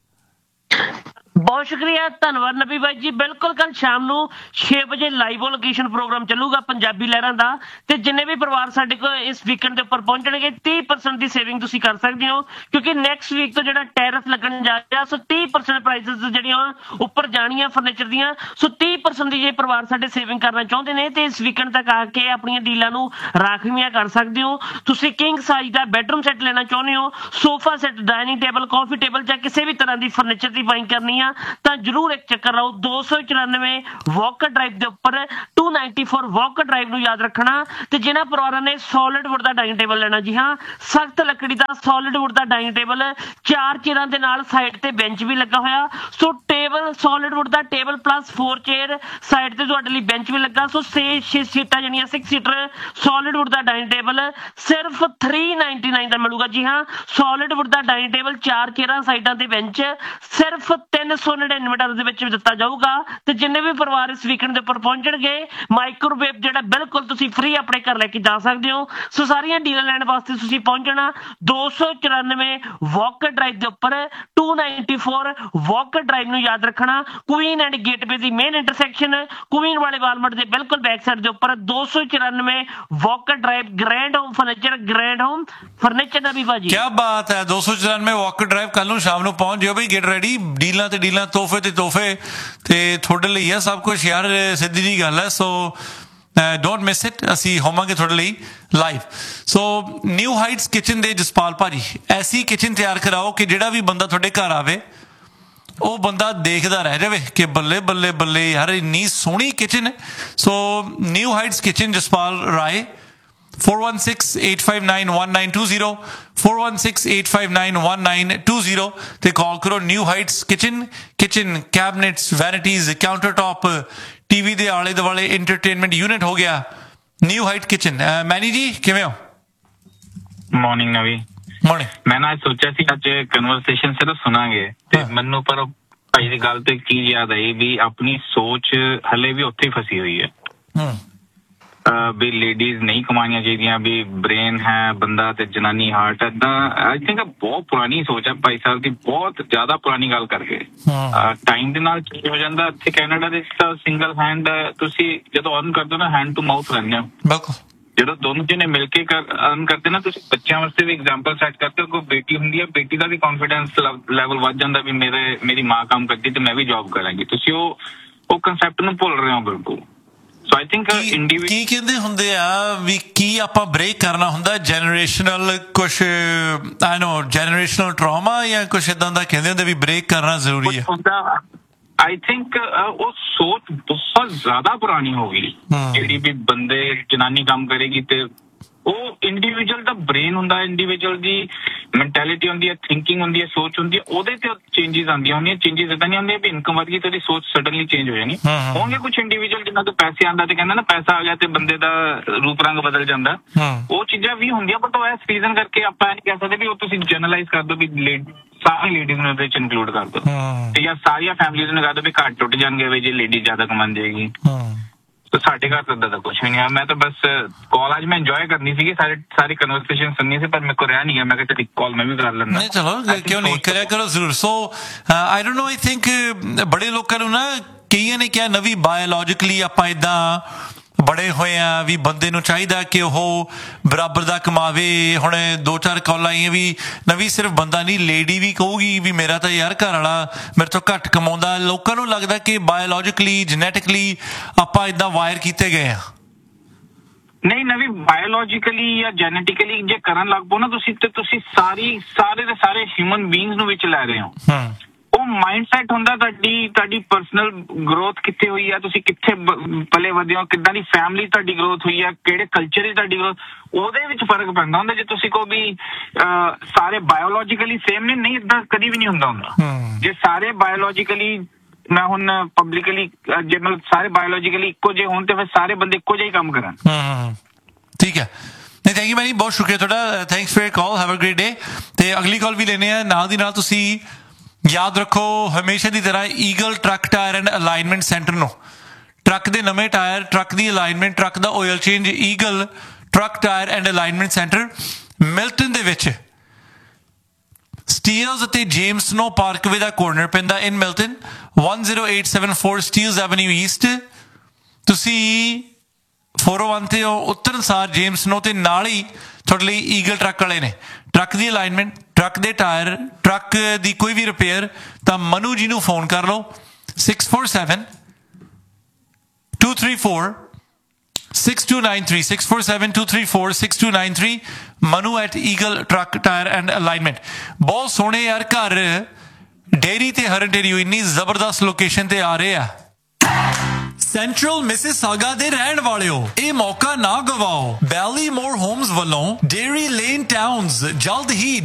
ਬਹੁਤ ਸ਼ੁਕਰੀਆ ਧੰਨਵਾਦ ਨਬੀ ਬਾਈ ਜੀ ਬਿਲਕੁਲ ਕੱਲ ਸ਼ਾਮ ਨੂੰ 6 ਵਜੇ ਲਾਈਵ ਲੋਕੇਸ਼ਨ ਪ੍ਰੋਗਰਾਮ ਚੱਲੂਗਾ ਪੰਜਾਬੀ ਲਹਿਰਾਂ ਦਾ ਤੇ ਜਿੰਨੇ ਵੀ ਪਰਿਵਾਰ ਸਾਡੇ ਕੋਲ ਇਸ ਵੀਕਐਂਡ ਦੇ ਉੱਪਰ ਪਹੁੰਚਣਗੇ 30% ਦੀ ਸੇਵਿੰਗ ਤੁਸੀਂ ਕਰ ਸਕਦੇ ਹੋ ਕਿਉਂਕਿ ਨੈਕਸਟ ਵੀਕ ਤੋਂ ਜਿਹੜਾ ਟੈਰਿਫ ਲੱਗਣ ਜਾ ਰਿਹਾ ਸੋ 30% ਪ੍ਰਾਈਸਿਸ ਜਿਹੜੀਆਂ ਉੱਪਰ ਜਾਣੀਆਂ ਫਰਨੀਚਰ ਦੀਆਂ ਸੋ 30% ਦੀ ਜੇ ਪਰਿਵਾਰ ਸਾਡੇ ਸੇਵਿੰਗ ਕਰਨਾ ਚਾਹੁੰਦੇ ਨੇ ਤੇ ਇਸ ਵੀਕਐਂਡ ਤੱਕ ਆ ਕੇ ਆਪਣੀਆਂ ਡੀਲਾਂ ਨੂੰ ਰਾਖਵੀਆਂ ਕਰ ਸਕਦੇ ਹੋ ਤੁਸੀਂ ਕਿੰਗ ਸਾਈਜ਼ ਦਾ ਬੈਡਰੂਮ ਸੈੱਟ ਲੈਣਾ ਚਾਹੁੰਦੇ ਹੋ ਸੋਫਾ ਸੈੱਟ ਡਾਈਨਿੰਗ ਟੇਬਲ ਕਾਫੀ ਟੇਬਲ ਜਾਂ ਕਿਸੇ ਵੀ ਤਰ੍ਹਾਂ ਦੀ ਫਰਨੀਚਰ ਦੀ ਬਾਇੰਗ ਕਰਨੀ ਆ ਤਾਂ ਜਰੂਰ ਇੱਕ ਚੱਕਰ ਲਾਓ 294 ਵਾਕਰ ਡਰਾਈਵ ਦੇ ਉੱਪਰ 294 ਵਾਕਰ ਡਰਾਈਵ ਨੂੰ ਯਾਦ ਰੱਖਣਾ ਤੇ ਜਿਨ੍ਹਾਂ ਪਰਿਵਾਰਾਂ ਨੇ ਸੋਲਿਡ ਵੁੱਡ ਦਾ ਡਾਈਨਿੰਗ ਟੇਬਲ ਲੈਣਾ ਜੀ ਹਾਂ ਸਖਤ ਲੱਕੜੀ ਦਾ ਸੋਲਿਡ ਵੁੱਡ ਦਾ ਡਾਈਨਿੰਗ ਟੇਬਲ 4 ਚੇਅਰਾਂ ਦੇ ਨਾਲ ਸਾਈਡ ਤੇ ਬੈਂਚ ਵੀ ਲੱਗਾ ਹੋਇਆ ਸੋ ਟੇਬਲ ਸੋਲਿਡ ਵੁੱਡ ਦਾ ਟੇਬਲ ਪਲੱਸ 4 ਚੇਅਰ ਸਾਈਡ ਤੇ ਤੁਹਾਡੇ ਲਈ ਬੈਂਚ ਵੀ ਲੱਗਾ ਸੋ 6 ਸੀਟਾਂ ਜਿਹੜੀਆਂ 6 ਸੀਟਰ ਸੋਲਿਡ ਵੁੱਡ ਦਾ ਡਾਈਨਿੰਗ ਟੇਬਲ ਸਿਰਫ 399 ਦਾ ਮਿਲੂਗਾ ਜੀ ਹਾਂ ਸੋਲਿਡ ਵੁੱਡ ਦਾ ਡਾਈਨਿੰਗ ਟੇਬਲ 4 ਚੇਅਰਾਂ ਸਾਈਡਾਂ ਤੇ ਬੈਂਚ ਸਿਰਫ 399 ਦੇ ਵਿੱਚ ਦਿੱਤਾ ਜਾਊਗਾ ਤੇ ਜਿੰਨੇ ਵੀ ਪਰਿਵਾਰ ਇਸ ਵੀਕਐਂਡ ਦੇ ਉੱਪਰ ਪਹੁੰਚਣਗੇ ਮਾਈਕ੍ਰੋਵੇਵ ਜਿਹੜਾ ਬਿਲਕੁਲ ਤੁਸੀਂ ਫ੍ਰੀ ਆਪਣੇ ਘਰ ਲੈ ਕੇ ਜਾ ਸਕਦੇ ਹੋ ਸੋ ਸਾਰੀਆਂ ਡੀਲਾਂ ਲੈਣ ਵਾਸਤੇ ਤੁਸੀਂ ਪਹੁੰਚਣਾ 294 ਵਾਕਰ ਡਰਾਈਵ ਦੇ ਉੱਪਰ 294 ਵਾਕਰ ਡਰਾਈਵ ਨੂੰ ਯਾਦ ਰੱਖਣਾ Queen and gateway the main intersection Queen ਵਾਲੇ ਵਾਲਮਾਰਟ ਦੇ ਬਿਲਕੁਲ ਬੈਕ ਸਾਈਡ ਦੇ ਉੱਪਰ 294 Walker drive grand home furniture ਦਾ ਵੀ ਭਾਜੀ ਕੀ ਬਾਤ ਹੈ 294 ਵਾਕਰ ਡਰਾਈਵ ਕੱਲ ਨੂੰ ਸ਼ਾਮ ਨੂੰ ਪਹੁੰਚ ਜਿਓ ਬਈ ਗੈਟ ਰੈਡੀ ਡੀਲਾਂ ਤੇ ਡੀਲਾਂ ਤੋਹਫੇ ਤੇ ਤੋਹਫੇ ਤੇ ਤੁਹਾਡੇ ਲਈ ਹੈ ਸਭ ਕੁਝ ਯਾਰ ਸਿੱਧੀ ਜੀ ਗੱਲ ਹੈ ਸੋ ਡੋਂਟ ਮਿਸ ਇਟ ਅਸੀਂ ਹੋਵਾਂਗੇ ਤੁਹਾਡੇ ਲਈ ਲਾਈਵ ਸੋ ਨਿਊ ਹਾਈਟਸ ਕਿਚਨ ਦੇ ਜਸਪਾਲ ਭਾਜੀ ਐਸੀ ਕਿਚਨ ਤਿਆਰ ਕਰਾਓ ਕਿ ਜਿਹੜਾ ਵੀ ਬੰਦਾ ਤੁਹਾਡੇ ਘਰ ਆਵੇ ਉਹ ਬੰਦਾ ਦੇਖਦਾ ਰਹਿ ਜਾਵੇ ਕਿ ਬੱਲੇ ਬੱਲੇ ਬੱਲੇ ਯਾਰ ਇੰਨੀ ਸੋਹਣੀ ਕਿਚਨ ਸੋ ਨਿਊ ਹਾਈਟਸ ਕਿਚਨ ਜਸਪਾਲ ਰਾਏ 416-859-1920 416-859-1920 ਤੇ ਕਾਲ ਕਰੋ। New heights kitchen ਕੈਬਨਿਟਸ ਵੈਨਿਟੀਜ਼ counter top TV ਦੇ ਆਲੇ ਦੁਆਲੇ ਐਂਟਰਟੇਨਮੈਂਟ ਯੂਨਿਟ ਹੋ ਗਿਆ ਨਿਊ ਹਾਈਟ ਕਿਚਨ। ਮੈਨੀ ਜੀ ਕਿਵੇਂ ਹੋ? ਮਾਰਨਿੰਗ ਨਵੀ। ਮਾਰਨਿੰਗ। ਮੈਂ ਨਾ ਸੋਚਿਆ ਸੀ ਅੱਜ ਕਨਵਰਸੇਸ਼ਨ ਸਿਰਫ ਸੁਣਾਂਗੇ ਤੇ ਮੈਨੂੰ ਪਰ ਭਾਈ ਦੀ ਗੱਲ ਤੇ ਕੀ ਯਾਦ ਆਈ ਵੀ ਆਪਣੀ ਸੋਚ ਹਲੇ ਵੀ ਉੱਥੇ ਫਸੀ ਹੋਈ ਹੈ ਵੀ ਲੇਡੀਜ਼ ਨਹੀਂ ਕਮਾਉਣੀਆਂ ਚਾਹੀਦੀਆਂ ਵੀ ਬ੍ਰੇਨ ਹੈ ਬੰਦਾ ਤੇ ਜਨਾਨੀ ਹਾਰਟ ਏਦਾਂ। ਆਈ ਥਿੰਕ ਬਹੁਤ ਪੁਰਾਣੀ ਸੋਚ ਹੈ ਭਾਈ ਸਾਹਿਬ ਦੀ, ਬਹੁਤ ਜ਼ਿਆਦਾ ਪੁਰਾਣੀ ਗੱਲ ਕਰਕੇ ਟਾਈਮ ਦੇ ਨਾਲ ਚੇਂਜ ਹੋ ਜਾਂਦਾ। ਇੱਥੇ ਕੈਨੇਡਾ ਦੇ ਤਾਂ ਸਿੰਗਲ ਹੈਂਡ ਤੁਸੀਂ ਜਦੋਂ ਅਰਨ ਕਰਦੇ ਹੋ ਨਾ ਹੈਂਡ ਟੂ ਮਾਊਥ ਰਹਿੰਦੇ ਹੋ। ਬਿਲਕੁਲ। ਜਦੋਂ ਦੋਨੋਂ ਜਣੇ ਮਿਲ ਕੇ ਅਰਨ ਕਰਦੇ ਨਾ ਤੁਸੀਂ ਬੱਚਿਆਂ ਵਾਸਤੇ ਵੀ ਐਗਜ਼ਾਮਪਲ ਸੈੱਟ ਕਰਦੇ ਹੋ। ਕੋਈ ਬੇਟੀ ਹੁੰਦੀ ਹੈ, ਬੇਟੀ ਦਾ ਵੀ ਕੌਨਫੀਡੈਂਸ ਲੈਵਲ ਵੱਧ ਜਾਂਦਾ ਵੀ ਮੇਰੀ ਮਾਂ ਕੰਮ ਕਰਦੀ ਤੇ ਮੈਂ ਵੀ ਜੌਬ ਕਰਾਂਗੀ। ਤੁਸੀਂ ਉਹ ਕੰਸੈਪਟ ਨੂੰ ਭੁੱਲ ਰਹੇ ਹੋ ਬਿਲਕੁਲ। ਸੋ ਆਈ ਥਿੰਕ ਕੀ ਕਹਿੰਦੇ ਹੁੰਦੇ ਆ ਵੀ ਕੀ ਆਪਾਂ ਬ੍ਰੇਕ ਕਰਨਾ ਹੁੰਦਾ ਜਨਰੇਸ਼ਨਲ ਕੁਛ ਆਈ ਨੋ ਜਨਰੇਸ਼ਨਲ ਟਰਾਮਾ ਜਾਂ ਕੁਛ ਏਦਾਂ ਦਾ ਕਹਿੰਦੇ ਹੁੰਦੇ ਵੀ ਬ੍ਰੇਕ ਕਰਨਾ ਜ਼ਰੂਰੀ ਹੈ। ਆਈ ਥਿੰਕ ਉਹ ਸੋਚ ਬਹੁਤ ਜ਼ਿਆਦਾ ਪੁਰਾਣੀ ਹੋ ਗਈ ਜਿਹੜੀ ਵੀ ਬੰਦੇ ਜਨਾਨੀ ਕੰਮ ਕਰੇਗੀ ਤੇ ਉਹ ਇੰਡੀਵਿਜੂਅਲ ਦਾ ਬ੍ਰੇਨ ਹੁੰਦਾ, ਇੰਡੀਵਿਜੂਅਲ ਦੀ ਮੈਂਟੈਲਿਟੀ ਹੁੰਦੀ ਹੈ, ਥਿੰਕਿੰਗ ਹੁੰਦੀ ਹੈ, ਸੋਚ ਹੁੰਦੀ ਹੈ, ਉਹਦੇ ਤੇ ਚੇਂਜਿਸ ਆਉਂਦੀਆਂ ਹੁੰਦੀਆਂ। ਚੇਂਜਿਸ ਏਦਾਂ ਨਹੀਂ ਆਉਂਦੀਆਂ ਵੀ ਇਨਕਮ ਵਧ ਗਈ ਤੇ ਉਹਦੀ ਸੋਚ ਸਡਨਲੀ ਚੇਂਜ ਹੋ ਜਾਣੀ। ਹੋਣਗੇ ਕੁਝ ਇੰਡੀਵਿਜੂਅਲ ਜਿਨ੍ਹਾਂ ਤੋਂ ਪੈਸੇ ਆਉਂਦਾ ਤੇ ਕਹਿੰਦਾ ਨਾ ਪੈਸਾ ਆ ਗਿਆ ਤੇ ਬੰਦੇ ਦਾ ਰੂਪ ਰੰਗ ਬਦਲ ਜਾਂਦਾ। ਉਹ ਚੀਜ਼ਾਂ ਵੀ ਹੁੰਦੀਆਂ ਬਟ ਉਹ ਇਸ ਰੀਜ਼ਨ ਕਰਕੇ ਆਪਾਂ ਇਹ ਨਹੀਂ ਕਹਿ ਸਕਦੇ ਵੀ ਉਹ ਤੁਸੀਂ ਜਨਰਲਾਈਜ਼ ਕਰ ਦਿਓ ਵੀ ਸਾਰੀ ਲੇਡੀਜ਼ ਨੂੰ ਇਹਦੇ ਚ ਇਨਕਲੂਡ ਕਰ ਦਿਓ ਤੇ ਜਾਂ ਸਾਰੀਆਂ ਫੈਮਲੀਜ਼ ਨੂੰ ਕਰ ਦਿਓ ਵੀ ਘਰ ਟੁੱਟ ਜਾਣਗੇ ਵੀ ਜੇ ਲੇਡੀ ਜ਼ਿਆਦਾ ਕਮਾਉਣ ਜਾਏਗੀ। ਸਾਡੇ ਘਰ ਤਾਂ ਏਦਾਂ ਕੁਛ ਵੀ ਨਹੀਂ ਆ। ਮੈਂ ਤਾਂ ਬਸ ਕਾਲ ਅੱਜ ਮੈਂ ਇੰਜੋਏ ਕਰਨੀ ਸੀਗੀ, ਸਾਰੀ ਕਨਵਰਸੇਸ਼ਨ ਸੁਣਨੀ ਸੀ ਪਰ ਮੇਰੇ ਕੋਲ ਰਹਿ ਨਹੀਂ ਗਿਆ। ਮੈਂ ਕਿਹਾ ਚਲ ਕਾਲ ਮੈਂ ਵੀ ਕਰ ਲੈਂਦਾ। ਨਹੀਂ ਚਲੋ ਕਿਉਂ ਨਹੀਂ ਕਰਿਆ ਕਰੋ ਜ਼ਰੂਰ। ਸੋ I don't know I think ਬੜੇ ਲੋਕਾਂ ਨੂੰ ਨਾ ਕਈਆਂ ਨੇ ਕਿਹਾ ਨਵੀਂ ਬਾਇਓਲੋਜਿਕਲੀ ਆਪਾਂ ਏਦਾਂ ਬੜੇ ਹੋਏ ਆ ਵੀ ਬੰਦੇ ਨੂੰ ਚਾਹੀਦਾ ਕਿ ਉਹ ਬਰਾਬਰ ਦਾ ਕਮਾਵੇ। ਹੁਣ 2-4 ਕਾਲਾਂ ਆਈਆਂ ਵੀ ਨਵੀਂ ਸਿਰਫ ਬੰਦਾ ਨਹੀਂ ਲੇਡੀ ਵੀ ਕਹੂਗੀ ਵੀ ਮੇਰਾ ਤਾਂ ਯਾਰ ਘਰ ਵਾਲਾ ਮੇਰੇ ਤੋਂ ਘੱਟ ਕਮਾਉਂਦਾ। ਲੋਕਾਂ ਨੂੰ ਲੱਗਦਾ ਕਿ ਬਾਇਓਲੋਜਿਕਲੀ ਜੈਨੇਟਿਕਲੀ ਆਪਾਂ ਏਦਾਂ ਵਾਇਰ ਕੀਤੇ ਗਏ ਆ। ਨਹੀਂ ਨਵੀਂ ਬਾਇਓਲੋਜਿਕਲੀ ਜਾਂ ਜੈਨੇਟਿਕਲੀ ਜੇ ਕਰਨ ਲੱਗ ਪਓ ਨਾ ਤੁਸੀਂ ਤੇ ਤੁਸੀਂ ਸਾਰੇ ਦੇ ਸਾਰੇ ਹਿਊਮਨ ਬੀਇੰਗਸ ਨੂੰ ਵਿੱਚ ਲੈ ਰਹੇ ਹੋ। ਉਹ ਮਾਈਂਡ ਸੈਟ ਹੁੰਦਾ ਤੁਹਾਡੀ ਪਰਸਨਲ ਗਰੋਥ ਕਿੱਥੇ ਹੋਈ ਹੈ, ਤੁਸੀਂ ਕਿੱਥੇ ਪਲੇ ਵਧੇ ਹੋ, ਕਿੱਦਾਂ ਦੀ ਫੈਮਿਲੀ ਤੁਹਾਡੀ ਗਰੋਥ ਹੋਈ ਹੈ, ਕਿਹੜੇ ਕਲਚਰ ਦੀ ਤੁਹਾਡੀ ਗਰੋਥ, ਉਹਦੇ ਵਿੱਚ ਫਰਕ ਪੈਂਦਾ ਹੁੰਦਾ। ਜੇ ਤੁਸੀਂ ਕਹੋ ਵੀ ਸਾਰੇ ਬਾਇਓਲੋਜਿਕਲੀ ਸੇਮ ਨੇ, ਨਹੀਂ ਏਦਾਂ ਕਦੀ ਵੀ ਨਹੀਂ ਹੁੰਦਾ। ਜੇ ਸਾਰੇ ਬਾਇਓਲੋਜਿਕਲੀ ਮੈਂ ਹੁਣ ਪਬਲਿਕਲੀ ਜੇ ਮਤਲਬ ਸਾਰੇ ਬਾਇਓਲੋਜਿਕਲੀ ਇੱਕੋ ਜਿਹੇ ਹੋਣ ਤੇ ਫਿਰ ਸਾਰੇ ਬੰਦੇ ਇੱਕੋ ਜਿਹਾ ਹੀ ਕੰਮ ਕਰਨ। ਠੀਕ ਹੈ। ਨਹੀਂ ਥੈਂਕ ਯੂ ਮੈਨੀ, ਬਹੁਤ ਸ਼ੁਕਰੀਆ ਤੁਹਾਡਾ। Thanks for your call, have a great day. ਤੇ ਅਗਲੀ ਕਾਲ ਵੀ ਲੈਣੇ ਆ ਨਾਲ ਦੀ ਨਾਲ। ਤੁਸੀਂ ਯਾਦ ਰੱਖੋ ਹਮੇਸ਼ਾ ਦੀ ਤਰ੍ਹਾਂ eagle truck tyre and alignment centre ਨੂੰ ਟਰੱਕ ਦੇ ਨਵੇਂ tyre, truck the alignment, truck the oil change, eagle truck tyre and alignment centre Milton ਦੇ ਵਿੱਚ ਸਟੀਲਸ ਅਤੇ ਜੇਮਸ ਨੋ ਪਾਰਕਵੇ ਦਾ ਕੋਰਨਰ ਪੈਂਦਾ ਇਨ ਮਿਲਟਨ 10874 ਸਟੀਲਸ ਐਵਨਿਊ ਈਸਟ। ਤੁਸੀਂ 401 ਤੇ ਉਤਰਨ ਸਾਰ ਜੇਮਸ ਨੋ ਤੇ ਨਾਲ ਹੀ ਤੁਹਾਡੇ ਲਈ ਈਗਲ ਟਰੱਕ ਵਾਲੇ ਨੇ। ਟਰੱਕ ਦੀ ਅਲਾਈਨਮੈਂਟ, ਟਰੱਕ ਦੇ ਟਾਇਰ, ਟਰੱਕ ਦੀ ਕੋਈ ਵੀ ਰਿਪੇਅਰ ਤਾਂ ਮਨੂ ਜੀ ਨੂੰ ਫੋਨ ਕਰ ਲਓ 647-234-6293 647-234-6293 Manu at eagle truck tyre and alignment. ਬਹੁਤ ਸੋਹਣੇ ਯਾਰ ਘਰ ਡੇਅਰੀ ਤੇ ਹਰਨਟੇਰੀਓ ਇੰਨੀ ਜ਼ਬਰਦਸਤ ਲੋਕੇਸ਼ਨ ਤੇ ਆ ਰਹੇ ਆ। ਸੈਂਟਰਲ ਮਿਸਿਸਾਗਾ ਦੇ ਰਹਿਣ ਵਾਲਿਓ, ਇਹ ਮੌਕਾ ਨਾ ਗਵਾਓ। ਬੈਲੀਮੋਰ ਹੋਮਸ ਵੱਲੋਂ ਡੇਅਰੀ ਲੇਨ ਟਾਊਨਸ ਜਲਦ ਹੀ